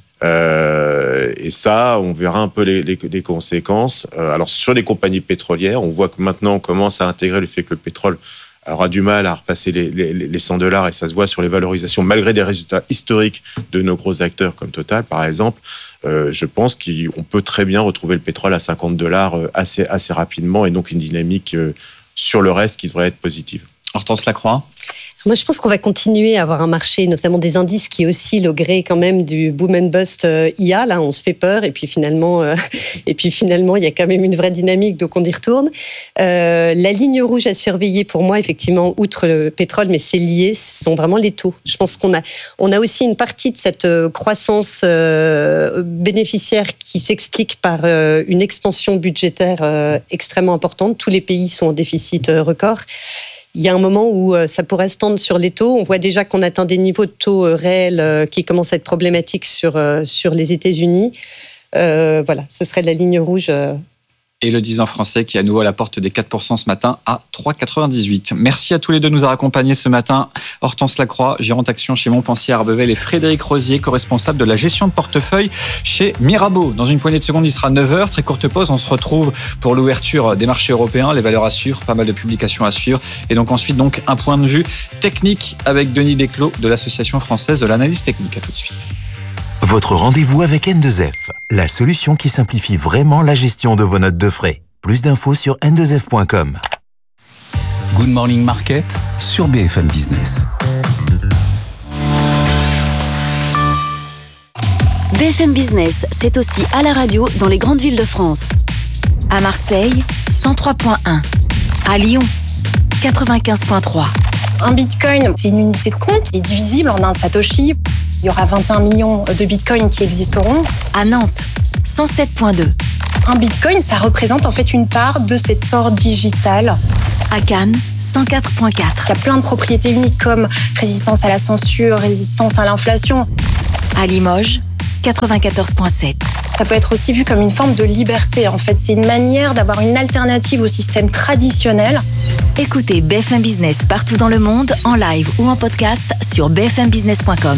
Et ça, on verra un peu les conséquences. Alors sur les compagnies pétrolières, on voit que maintenant on commence à intégrer le fait que le pétrole aura du mal à repasser les $100 et ça se voit sur les valorisations malgré des résultats historiques de nos gros acteurs comme Total par exemple. Je pense qu'on peut très bien retrouver le pétrole à $50 assez rapidement et donc une dynamique sur le reste qui devrait être positive. Hortense Lacroix. Moi, je pense qu'on va continuer à avoir un marché, notamment des indices qui oscillent au gré quand même du boom and bust IA. Là, on se fait peur et puis finalement, il y a quand même une vraie dynamique, donc on y retourne. La ligne rouge à surveiller pour moi, effectivement, outre le pétrole, mais c'est lié, ce sont vraiment les taux. Je pense qu'on a aussi une partie de cette croissance bénéficiaire qui s'explique par une expansion budgétaire extrêmement importante. Tous les pays sont en déficit record. Il y a un moment où ça pourrait se tendre sur les taux. On voit déjà qu'on atteint des niveaux de taux réels qui commencent à être problématiques sur les États-Unis. Voilà, ce serait la ligne rouge et le 10 ans français qui est à nouveau à la porte des 4% ce matin à 3,98. Merci à tous les deux de nous avoir accompagnés ce matin. Hortense Lacroix, gérante action chez Montpensier Arbevel, et Frédéric Rosier, co-responsable de la gestion de portefeuille chez Mirabeau. Dans une poignée de secondes, il sera 9h. Très courte pause, on se retrouve pour l'ouverture des marchés européens, les valeurs à suivre, pas mal de publications à suivre. Et donc ensuite, un point de vue technique avec Denis Desclos de l'Association française de l'analyse technique. À tout de suite. Votre rendez-vous avec N2F, la solution qui simplifie vraiment la gestion de vos notes de frais. Plus d'infos sur n2f.com. Good Morning Market sur BFM Business. BFM Business, c'est aussi à la radio dans les grandes villes de France. À Marseille, 103.1. À Lyon, 95.3. Un bitcoin, c'est une unité de compte, il est divisible en un satoshi. Il y aura 21 millions de bitcoins qui existeront. À Nantes, 107.2. Un bitcoin, ça représente en fait une part de cet or digital. À Cannes, 104.4. Il y a plein de propriétés uniques comme résistance à la censure, résistance à l'inflation. À Limoges, 94.7. Ça peut être aussi vu comme une forme de liberté. En fait, c'est une manière d'avoir une alternative au système traditionnel. Écoutez BFM Business partout dans le monde, en live ou en podcast sur bfmbusiness.com.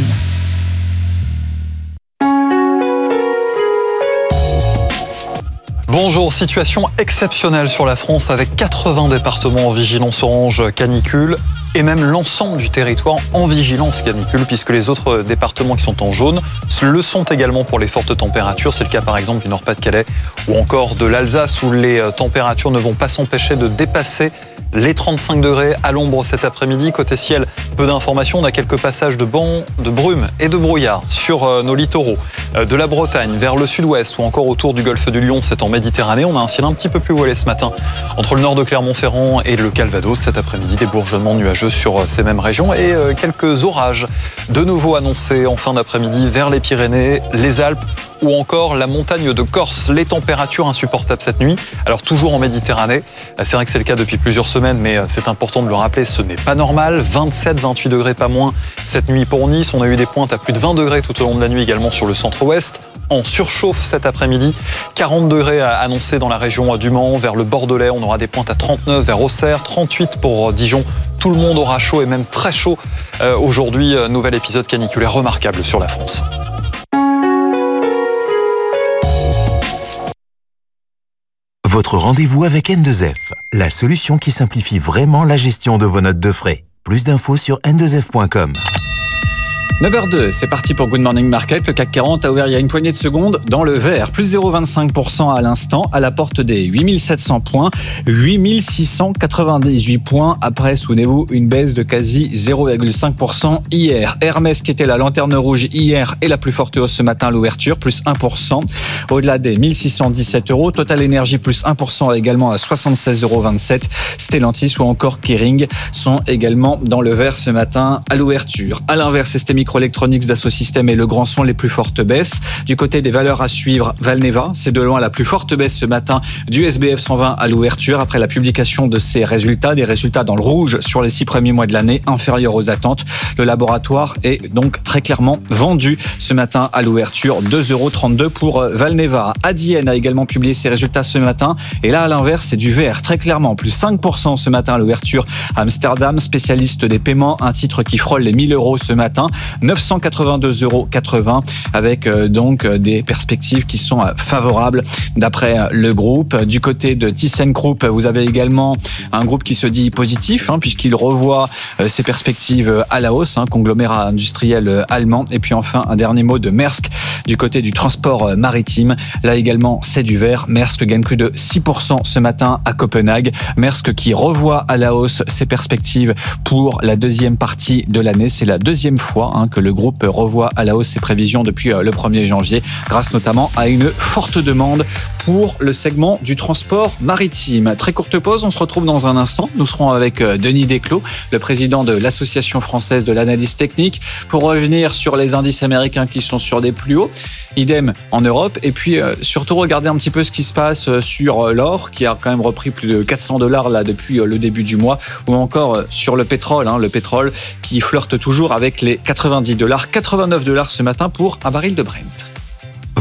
Bonjour, situation exceptionnelle sur la France avec 80 départements en vigilance orange canicule et même l'ensemble du territoire en vigilance canicule puisque les autres départements qui sont en jaune le sont également pour les fortes températures. C'est le cas par exemple du Nord-Pas-de-Calais ou encore de l'Alsace où les températures ne vont pas s'empêcher de dépasser les 35 degrés à l'ombre cet après-midi. Côté ciel, peu d'informations. On a quelques passages de bancs, de brume et de brouillard sur nos littoraux. De la Bretagne vers le sud-ouest ou encore autour du golfe du Lion, c'est en Méditerranée. On a un ciel un petit peu plus voilé ce matin entre le nord de Clermont-Ferrand et le Calvados. Cet après-midi, des bourgeonnements nuageux sur ces mêmes régions et quelques orages de nouveau annoncés en fin d'après-midi vers les Pyrénées, les Alpes ou encore la montagne de Corse. Les températures insupportables cette nuit. Alors toujours en Méditerranée. C'est vrai que c'est le cas depuis plusieurs semaines, mais c'est important de le rappeler, ce n'est pas normal. 27-28 degrés, pas moins cette nuit pour Nice. On a eu des pointes à plus de 20 degrés tout au long de la nuit également sur le centre-ouest. En surchauffe cet après-midi, 40 degrés annoncés dans la région du Mans, vers le Bordelais. On aura des pointes à 39 vers Auxerre, 38 pour Dijon. Tout le monde aura chaud et même très chaud aujourd'hui. Nouvel épisode caniculaire remarquable sur la France. Votre rendez-vous avec N2F, la solution qui simplifie vraiment la gestion de vos notes de frais. Plus d'infos sur n2f.com. 9h02, c'est parti pour Good Morning Market. Le CAC 40 a ouvert il y a une poignée de secondes dans le vert. Plus 0,25% à l'instant, à la porte des 8700 points. 8698 points après, souvenez-vous, une baisse de quasi 0,5% hier. Hermès, qui était la lanterne rouge hier, est la plus forte hausse ce matin à l'ouverture, plus 1%. Au-delà des 1617 €. Total Energy, plus 1% également à 76,27 €. Stellantis ou encore Kering sont également dans le vert ce matin à l'ouverture. À l'inverse, ST Microelectronics, Dassault Systèmes et Legrand sont les plus fortes baisses. Du côté des valeurs à suivre, Valneva, c'est de loin la plus forte baisse ce matin du SBF 120 à l'ouverture après la publication de ses résultats, des résultats dans le rouge sur les 6 premiers mois de l'année, inférieurs aux attentes. Le laboratoire est donc très clairement vendu ce matin à l'ouverture, 2,32 € pour Valneva. Adyen a également publié ses résultats ce matin et là à l'inverse, c'est du vert très clairement, plus 5% ce matin à l'ouverture. Amsterdam, spécialiste des paiements, un titre qui frôle les 1000 € ce matin. 982,80 € avec donc des perspectives qui sont favorables d'après le groupe. Du côté de ThyssenKrupp, vous avez également un groupe qui se dit positif puisqu'il revoit ses perspectives à la hausse, conglomérat industriel allemand. Et puis enfin, un dernier mot de Maersk du côté du transport maritime. Là également, c'est du vert. Maersk gagne plus de 6% ce matin à Copenhague. Maersk qui revoit à la hausse ses perspectives pour la deuxième partie de l'année. C'est la deuxième fois que le groupe revoit à la hausse ses prévisions depuis le 1er janvier, grâce notamment à une forte demande pour le segment du transport maritime. Très courte pause, on se retrouve dans un instant. Nous serons avec Denis Desclos, le président de l'Association française de l'analyse technique, pour revenir sur les indices américains qui sont sur des plus hauts. Idem en Europe. Et puis surtout regarder un petit peu ce qui se passe sur l'or, qui a quand même repris plus de 400 $ là depuis le début du mois, ou encore sur le pétrole qui flirte toujours avec les 90 $, 89 $ ce matin pour un baril de Brent.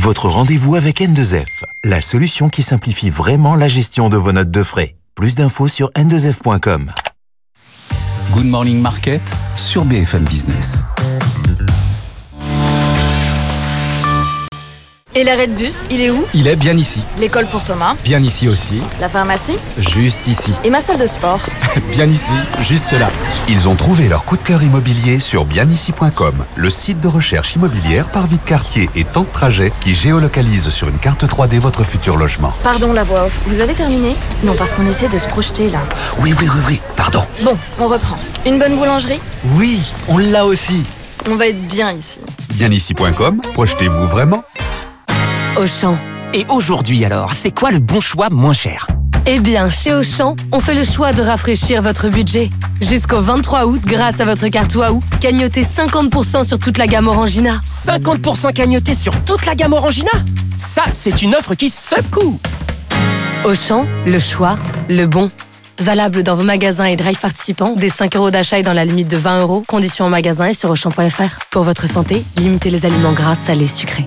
Votre rendez-vous avec N2F, la solution qui simplifie vraiment la gestion de vos notes de frais. Plus d'infos sur n2f.com. Good Morning Market sur BFM Business. Et l'arrêt de bus, il est où? Il est bien ici. L'école pour Thomas? Bien ici aussi. La pharmacie? Juste ici. Et ma salle de sport? Bien ici, juste là. Ils ont trouvé leur coup de cœur immobilier sur bienici.com, le site de recherche immobilière par vie de quartier et temps de trajet qui géolocalise sur une carte 3D votre futur logement. Pardon la voix off, vous avez terminé? Non, parce qu'on essaie de se projeter là. Oui, pardon. Bon, on reprend. Une bonne boulangerie? Oui, on l'a aussi. On va être bien ici. Bienici.com, projetez-vous vraiment? Auchan. Et aujourd'hui alors, c'est quoi le bon choix moins cher? Eh bien, chez Auchan, on fait le choix de rafraîchir votre budget. Jusqu'au 23 août, grâce à votre carte Waouh, cagnotez 50% sur toute la gamme Orangina. 50% cagnoté sur toute la gamme Orangina? Ça, c'est une offre qui secoue. Auchan, le choix, le bon. Valable dans vos magasins et drive participants, dès 5 € d'achat et dans la limite de 20 €. Conditions en magasin et sur Auchan.fr. Pour votre santé, limitez les aliments gras, salés, sucrés.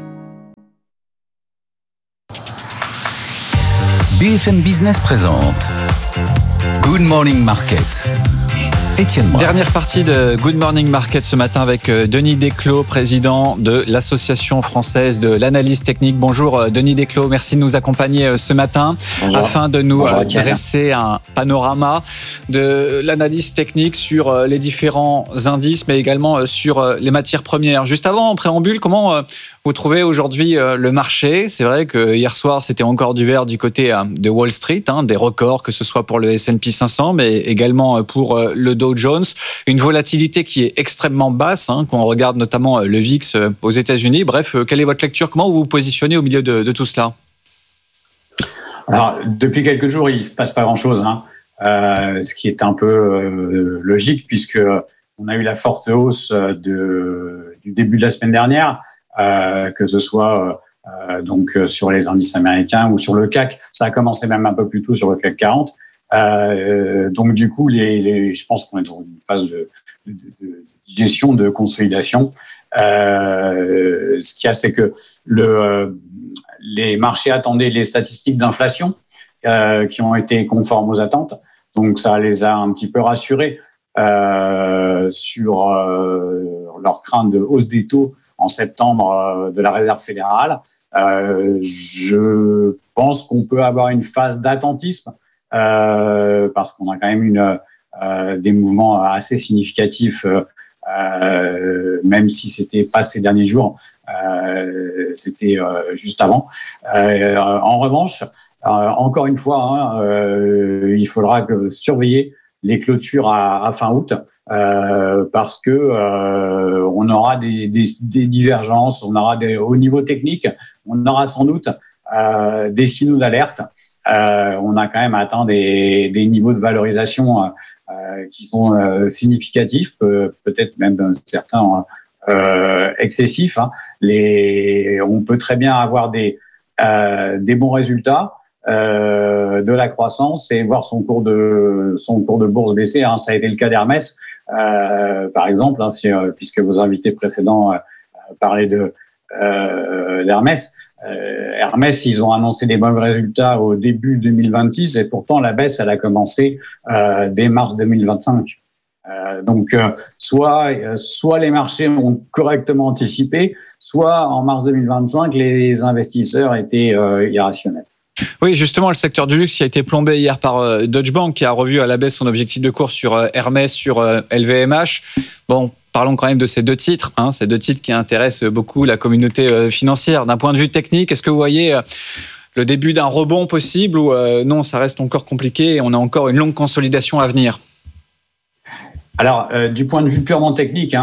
BFM Business présente Good Morning Market. Étienne Brun. Dernière partie de Good Morning Market ce matin avec Denis Desclos, président de l'Association française de l'analyse technique. Bonjour Denis Desclos, merci de nous accompagner ce matin. Bonjour. Afin de nous dresser un panorama de l'analyse technique sur les différents indices, mais également sur les matières premières. Juste avant, en préambule, comment vous trouvez aujourd'hui le marché? C'est vrai que hier soir, c'était encore du vert du côté de Wall Street, des records, que ce soit pour le S&P 500, mais également pour le Dow Jones. Une volatilité qui est extrêmement basse, quand on regarde notamment le VIX aux États-Unis. Bref, quelle est votre lecture? Comment vous vous positionnez au milieu de tout cela? Alors, depuis quelques jours, il ne se passe pas grand-chose, ce qui est un peu logique, puisque on a eu la forte hausse du début de la semaine dernière, que ce soit donc sur les indices américains ou sur le CAC. Ça a commencé même un peu plus tôt sur le CAC 40. Donc du coup, je pense qu'on est dans une phase de digestion, de consolidation. Ce qu'il y a, c'est que les marchés attendaient les statistiques d'inflation qui ont été conformes aux attentes. Donc ça les a un petit peu rassurés sur leur crainte de hausse des taux en septembre de la Réserve fédérale. Je pense qu'on peut avoir une phase d'attentisme parce qu'on a quand même des mouvements assez significatifs, même si c'était pas ces derniers jours, c'était juste avant. En revanche, encore une fois, il faudra surveiller les clôtures à fin août, parce que on aura des divergences, on aura au niveau technique, on aura sans doute des signaux d'alerte. On a quand même atteint des niveaux de valorisation qui sont significatifs, peut-être même certains excessifs. On peut très bien avoir des bons résultats, de la croissance et voir son cours de bourse baisser. Ça a été le cas d'Hermès, par exemple, puisque vos invités précédents parlaient d'Hermès. Hermès, ils ont annoncé des bons résultats au début 2026 et pourtant la baisse, elle a commencé dès mars 2025. Donc, soit les marchés ont correctement anticipé, soit en mars 2025, les investisseurs étaient irrationnels. Oui, justement, le secteur du luxe qui a été plombé hier par Deutsche Bank, qui a revu à la baisse son objectif de cours sur Hermès, sur LVMH. Bon, parlons quand même de ces deux titres, ces deux titres qui intéressent beaucoup la communauté financière. D'un point de vue technique, est-ce que vous voyez le début d'un rebond possible ou non, ça reste encore compliqué et on a encore une longue consolidation à venir? Alors, du point de vue purement technique,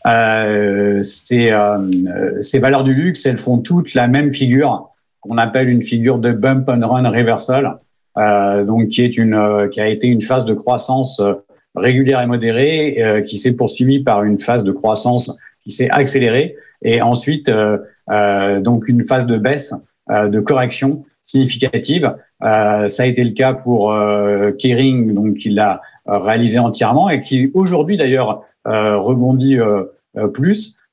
ces valeurs du luxe, elles font toutes la même figure qu'on appelle une figure de bump and run reversal, donc qui a été une phase de croissance régulière et modérée, qui s'est poursuivie par une phase de croissance qui s'est accélérée, et ensuite donc une phase de baisse, de correction significative. Ça a été le cas pour Kering, donc qui l'a réalisé entièrement et qui aujourd'hui d'ailleurs rebondit plus.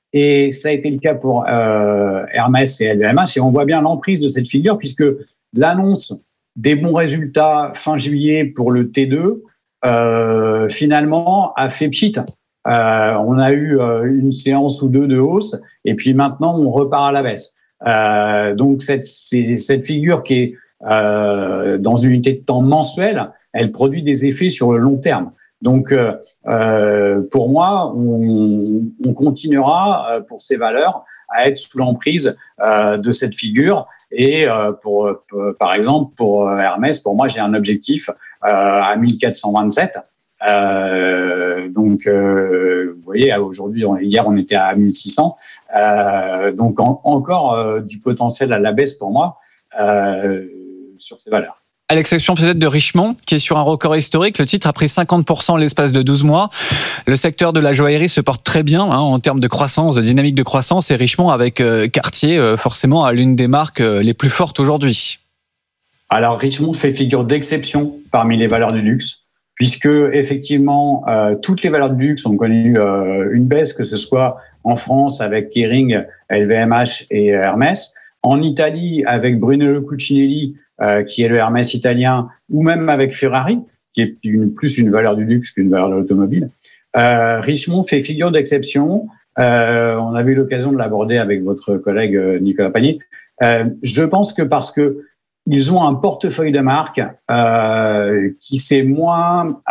Et ça a été le cas pour Hermès et LVMH. Et on voit bien l'emprise de cette figure, puisque l'annonce des bons résultats fin juillet pour le T2, finalement, a fait pchit. On a eu une séance ou deux de hausse, et puis maintenant, on repart à la baisse. Donc, cette figure qui est dans une unité de temps mensuelle, elle produit des effets sur le long terme. Donc, pour moi, on continuera pour ces valeurs à être sous l'emprise de cette figure. Et par exemple, pour Hermès, pour moi, j'ai un objectif à 1427. Donc, vous voyez, aujourd'hui, hier, on était à 1600. Donc, encore du potentiel à la baisse pour moi sur ces valeurs. À l'exception peut-être de Richemont, qui est sur un record historique, le titre a pris 50% l'espace de 12 mois. Le secteur de la joaillerie se porte très bien en termes de croissance, de dynamique de croissance, et Richemont avec Cartier, forcément, a l'une des marques les plus fortes aujourd'hui. Alors, Richemont fait figure d'exception parmi les valeurs du luxe, puisque effectivement, toutes les valeurs du luxe ont connu une baisse, que ce soit en France avec Kering, LVMH et Hermès, en Italie avec Brunello Cucinelli, qui est le Hermès italien, ou même avec Ferrari, qui est plus une valeur du luxe qu'une valeur de l'automobile. Richemont fait figure d'exception. On avait eu l'occasion de l'aborder avec votre collègue Nicolas Panier. Je pense que parce que ils ont un portefeuille de marques qui s'est moins,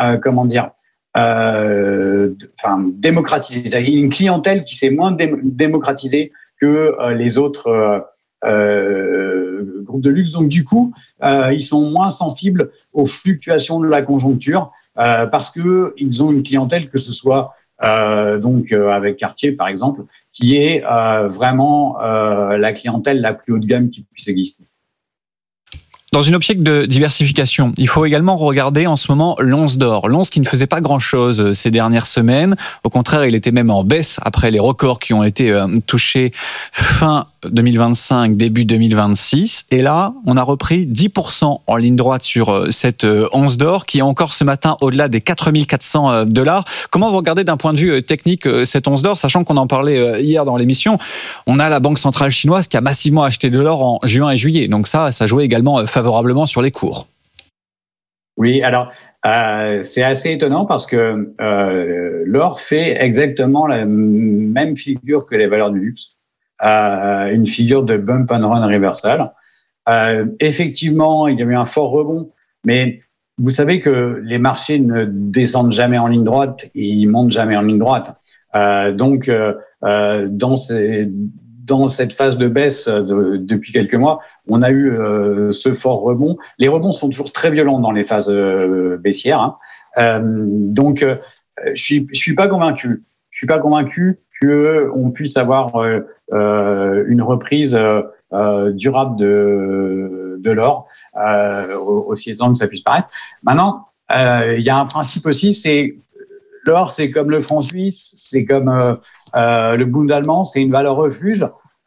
démocratisé. Il y a une clientèle qui s'est moins démocratisée que les autres groupes de luxe. Donc, du coup, ils sont moins sensibles aux fluctuations de la conjoncture parce qu'ils ont une clientèle, que ce soit avec Cartier, par exemple, qui est vraiment la clientèle la plus haut de gamme qui puisse exister. Dans une optique de diversification, il faut également regarder en ce moment l'once d'or. L'once qui ne faisait pas grand-chose ces dernières semaines. Au contraire, il était même en baisse après les records qui ont été touchés fin 2025, début 2026. Et là, on a repris 10% en ligne droite sur cette once d'or qui est encore ce matin au-delà des $4,400. Comment vous regardez d'un point de vue technique cette once d'or, sachant qu'on en parlait hier dans l'émission, on a la Banque centrale chinoise qui a massivement acheté de l'or en juin et juillet. Donc ça jouait également favorablement sur les cours. Oui, alors c'est assez étonnant parce que l'or fait exactement la même figure que les valeurs du luxe. Une figure de bump and run reversal. Effectivement, il y a eu un fort rebond, mais vous savez que les marchés ne descendent jamais en ligne droite et ils montent jamais en ligne droite. Donc, dans cette phase de baisse depuis quelques mois, on a eu ce fort rebond. Les rebonds sont toujours très violents dans les phases baissières. Donc, je suis pas convaincu. Je suis pas convaincu qu'on puisse avoir une reprise durable de l'or, aussi étonnant que ça puisse paraître. Maintenant, il y a un principe aussi, c'est l'or, c'est comme le franc suisse, c'est comme le Bund allemand, c'est une valeur refuge.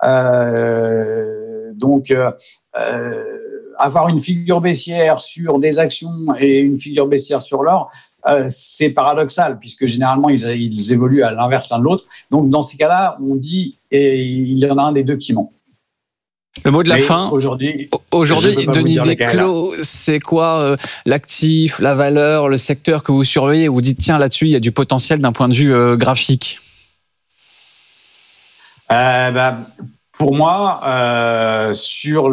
Donc, avoir une figure baissière sur des actions et une figure baissière sur l'or, c'est paradoxal, puisque généralement, ils évoluent à l'inverse l'un de l'autre. Donc, dans ces cas-là, on dit il y en a un des deux qui ment. Le mot de la fin. Aujourd'hui, Denis Desclos, c'est quoi l'actif, la valeur, le secteur que vous surveillez et vous dites, tiens, là-dessus, il y a du potentiel d'un point de vue graphique? Pour moi, sur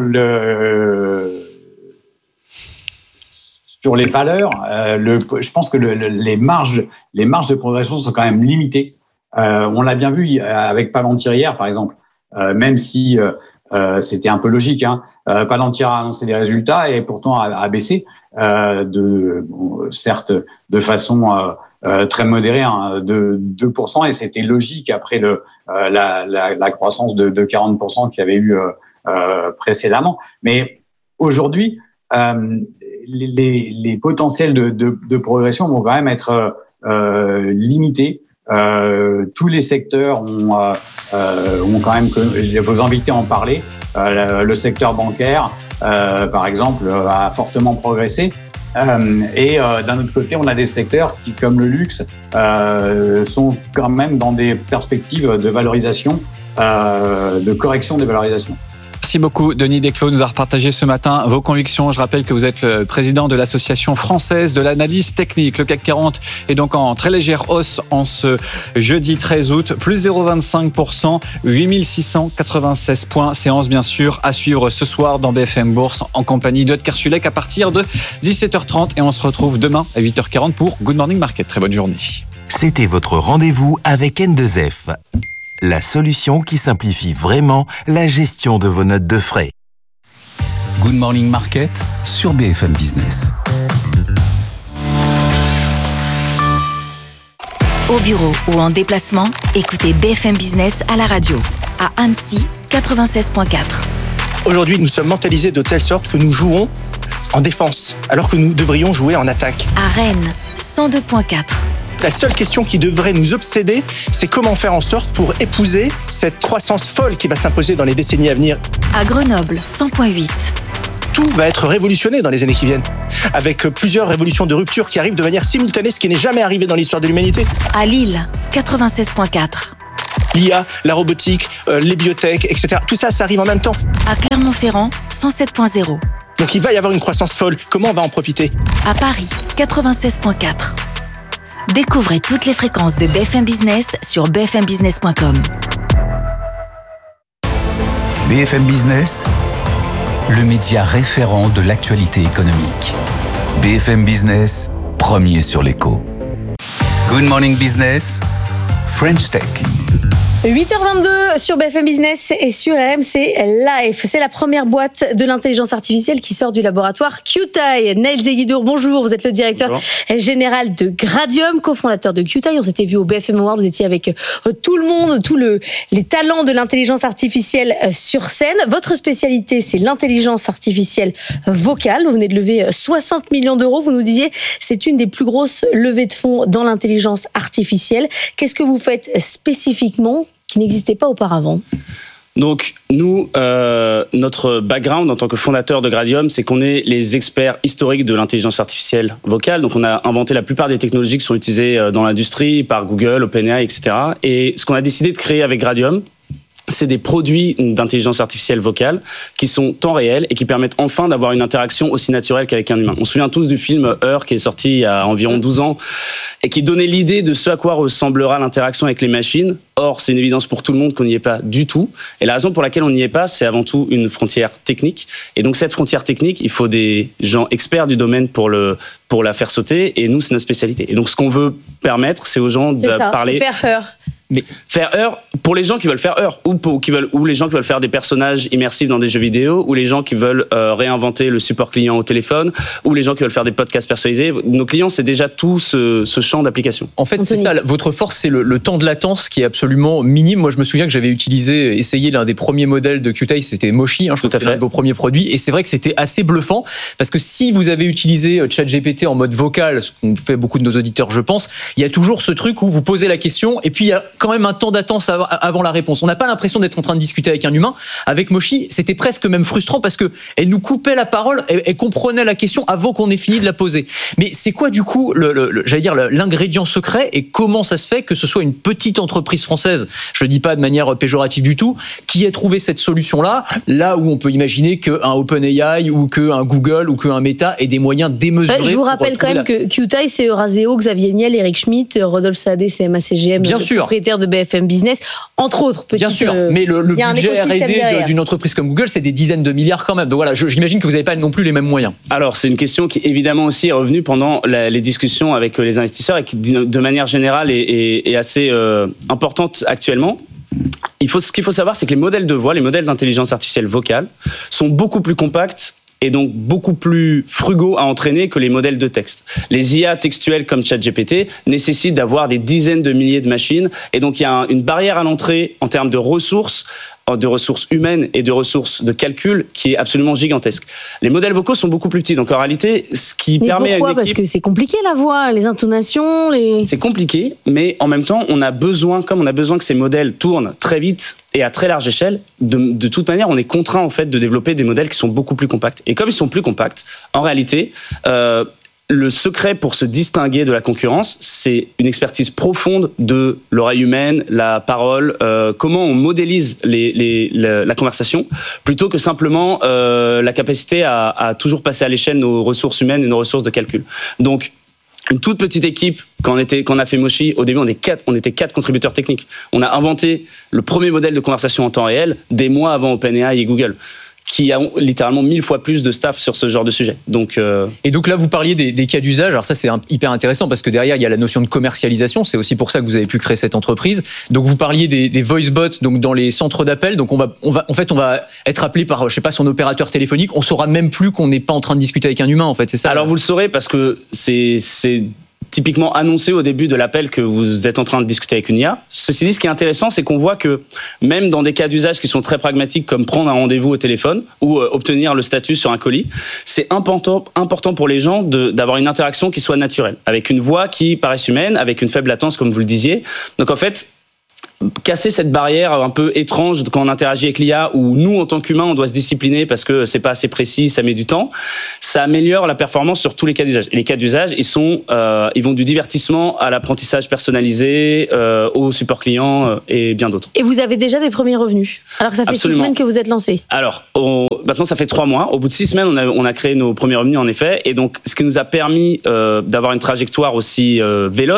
les valeurs, je pense que les marges de progression sont quand même limitées. On l'a bien vu avec Palantir hier, par exemple, même si c'était un peu logique. Palantir a annoncé des résultats et pourtant a baissé, certes de façon très modérée, de 2%, et c'était logique après la croissance de 40% qu'il y avait eu précédemment. Mais aujourd'hui, les potentiels de progression vont quand même être limités. Tous les secteurs ont quand même, vos invités en parler, le secteur bancaire, par exemple, a fortement progressé. Et d'un autre côté, on a des secteurs qui, comme le luxe, sont quand même dans des perspectives de valorisation, de correction des valorisations. Merci beaucoup, Denis Desclos, nous a repartagé ce matin vos convictions. Je rappelle que vous êtes le président de l'Association française de l'analyse technique. Le CAC 40 est donc en très légère hausse en ce jeudi 13 août, plus 0,25%, 8696 points. Séance bien sûr à suivre ce soir dans BFM Bourse en compagnie d'Aude Kersulek à partir de 17h30 et on se retrouve demain à 8h40 pour Good Morning Market. Très bonne journée. C'était votre rendez-vous avec N2F. La solution qui simplifie vraiment la gestion de vos notes de frais. Good Morning Market sur BFM Business. Au bureau ou en déplacement, écoutez BFM Business à la radio. À Annecy, 96.4. Aujourd'hui, nous sommes mentalisés de telle sorte que nous jouons en défense, alors que nous devrions jouer en attaque. À Rennes, 102.4. La seule question qui devrait nous obséder, c'est comment faire en sorte pour épouser cette croissance folle qui va s'imposer dans les décennies à venir. À Grenoble, 100.8. Tout va être révolutionné dans les années qui viennent, avec plusieurs révolutions de rupture qui arrivent de manière simultanée, ce qui n'est jamais arrivé dans l'histoire de l'humanité. À Lille, 96.4. L'IA, la robotique, les biotech, etc. Tout ça, ça arrive en même temps. À Clermont-Ferrand, 107.0. Donc il va y avoir une croissance folle. Comment on va en profiter ? À Paris, 96.4. Découvrez toutes les fréquences de BFM Business sur bfmbusiness.com. BFM Business, le média référent de l'actualité économique. BFM Business, premier sur l'écho. Good Morning Business, French Tech. 8h22 sur BFM Business et sur RMC Live. C'est la première boîte de l'intelligence artificielle qui sort du laboratoire QTAI. Neil Zeguidour, bonjour. Vous êtes le directeur général de Gradium, cofondateur de QTAI. On s'était vu au BFM Award. Vous étiez avec tout le monde, les talents de l'intelligence artificielle sur scène. Votre spécialité, c'est l'intelligence artificielle vocale. Vous venez de lever 60 millions d'euros. Vous nous disiez, c'est une des plus grosses levées de fonds dans l'intelligence artificielle. Qu'est-ce que vous faites spécifiquement qui n'existait pas auparavant? Donc nous, notre background en tant que fondateur de Gradium, c'est qu'on est les experts historiques de l'intelligence artificielle vocale. Donc on a inventé la plupart des technologies qui sont utilisées dans l'industrie par Google, OpenAI, etc. Et ce qu'on a décidé de créer avec Gradium, c'est des produits d'intelligence artificielle vocale qui sont temps réel et qui permettent enfin d'avoir une interaction aussi naturelle qu'avec un humain. On se souvient tous du film Her qui est sorti il y a environ 12 ans et qui donnait l'idée de ce à quoi ressemblera l'interaction avec les machines. Or, c'est une évidence pour tout le monde qu'on n'y est pas du tout. Et la raison pour laquelle on n'y est pas, c'est avant tout une frontière technique. Et donc cette frontière technique, il faut des gens experts du domaine pour la faire sauter. Et nous, c'est notre spécialité. Et donc ce qu'on veut permettre, c'est aux gens de parler... C'est faire Her. Mais faire Her, pour les gens qui veulent faire Her, ou les gens qui veulent faire des personnages immersifs dans des jeux vidéo, ou les gens qui veulent réinventer le support client au téléphone, ou les gens qui veulent faire des podcasts personnalisés. Nos clients, c'est déjà tout ce champ d'application. En fait, c'est ça. Votre force, c'est le temps de latence qui est absolument minime. Moi, je me souviens que j'avais essayé l'un des premiers modèles de QTAI, c'était Moshi, je crois que c'était l'un de vos premiers produits, et c'est vrai que c'était assez bluffant, parce que si vous avez utilisé ChatGPT en mode vocal, ce qu'ont fait beaucoup de nos auditeurs, je pense, il y a toujours ce truc où vous posez la question, et puis il y a quand même un temps d'attente avant la réponse. On n'a pas l'impression d'être en train de discuter avec un humain. Avec Moshi, c'était presque même frustrant parce que elle nous coupait la parole, elle comprenait la question avant qu'on ait fini de la poser. Mais c'est quoi du coup, j'allais dire l'ingrédient secret et comment ça se fait que ce soit une petite entreprise française, je dis pas de manière péjorative du tout, qui ait trouvé cette solution-là, là où on peut imaginer qu'un OpenAI ou qu'un Google ou qu'un Meta ait des moyens démesurés. Je vous rappelle quand même que QTAI, c'est Euraseo, Xavier Niel, Eric Schmitt, Rodolphe Saadé, CMA-CGM, bien sûr, propriétaire de BFM Business, entre autres. Bien sûr, mais le budget R&D d'une entreprise comme Google, c'est des dizaines de milliards quand même. Donc voilà, j'imagine que vous n'avez pas non plus les mêmes moyens. Alors, c'est une question qui évidemment aussi est revenue pendant les discussions avec les investisseurs et qui, de manière générale, est assez importante actuellement. Ce qu'il faut savoir, c'est que les modèles de voix, les modèles d'intelligence artificielle vocale, sont beaucoup plus compacts et donc beaucoup plus frugaux à entraîner que les modèles de texte. Les IA textuels comme ChatGPT nécessitent d'avoir des dizaines de milliers de machines, et donc il y a une barrière à l'entrée en termes de ressources humaines et de ressources de calcul qui est absolument gigantesque. Les modèles vocaux sont beaucoup plus petits, donc en réalité, ce qui permet à une équipe... Parce que c'est compliqué la voix, les intonations, C'est compliqué, mais en même temps, on a besoin que ces modèles tournent très vite et à très large échelle, de toute manière, on est contraint en fait de développer des modèles qui sont beaucoup plus compacts. Et comme ils sont plus compacts, en réalité, le secret pour se distinguer de la concurrence, c'est une expertise profonde de l'oreille humaine, la parole, comment on modélise la conversation, plutôt que simplement la capacité à toujours passer à l'échelle nos ressources humaines et nos ressources de calcul. Donc, une toute petite équipe, quand on a fait Moshi, au début, on était 4 contributeurs techniques. On a inventé le premier modèle de conversation en temps réel des mois avant OpenAI et Google, qui ont littéralement 1000 fois plus de staff sur ce genre de sujet. Et donc là, vous parliez des cas d'usage. Alors ça, c'est hyper intéressant parce que derrière, il y a la notion de commercialisation. C'est aussi pour ça que vous avez pu créer cette entreprise. Donc vous parliez des voice bots, donc dans les centres d'appel. Donc on va être appelé par, je sais pas, son opérateur téléphonique. On saura même plus qu'on n'est pas en train de discuter avec un humain, en fait. C'est ça? Alors vous le saurez parce que c'est typiquement annoncé au début de l'appel que vous êtes en train de discuter avec une IA. Ceci dit, ce qui est intéressant, c'est qu'on voit que même dans des cas d'usage qui sont très pragmatiques, comme prendre un rendez-vous au téléphone ou obtenir le statut sur un colis, c'est important pour les gens d'avoir une interaction qui soit naturelle, avec une voix qui paraisse humaine, avec une faible latence, comme vous le disiez. Donc en fait, casser cette barrière un peu étrange quand on interagit avec l'IA, où nous, en tant qu'humains, on doit se discipliner parce que c'est pas assez précis, ça met du temps, ça améliore la performance sur tous les cas d'usage. Et les cas d'usage, ils vont du divertissement à l'apprentissage personnalisé, au support client et bien d'autres. Et vous avez déjà des premiers revenus, alors que ça fait Absolument. 6 semaines que vous êtes lancé. Alors, maintenant, ça fait 3 mois. Au bout de 6 semaines, on a créé nos premiers revenus, en effet. Et donc, ce qui nous a permis d'avoir une trajectoire aussi véloce,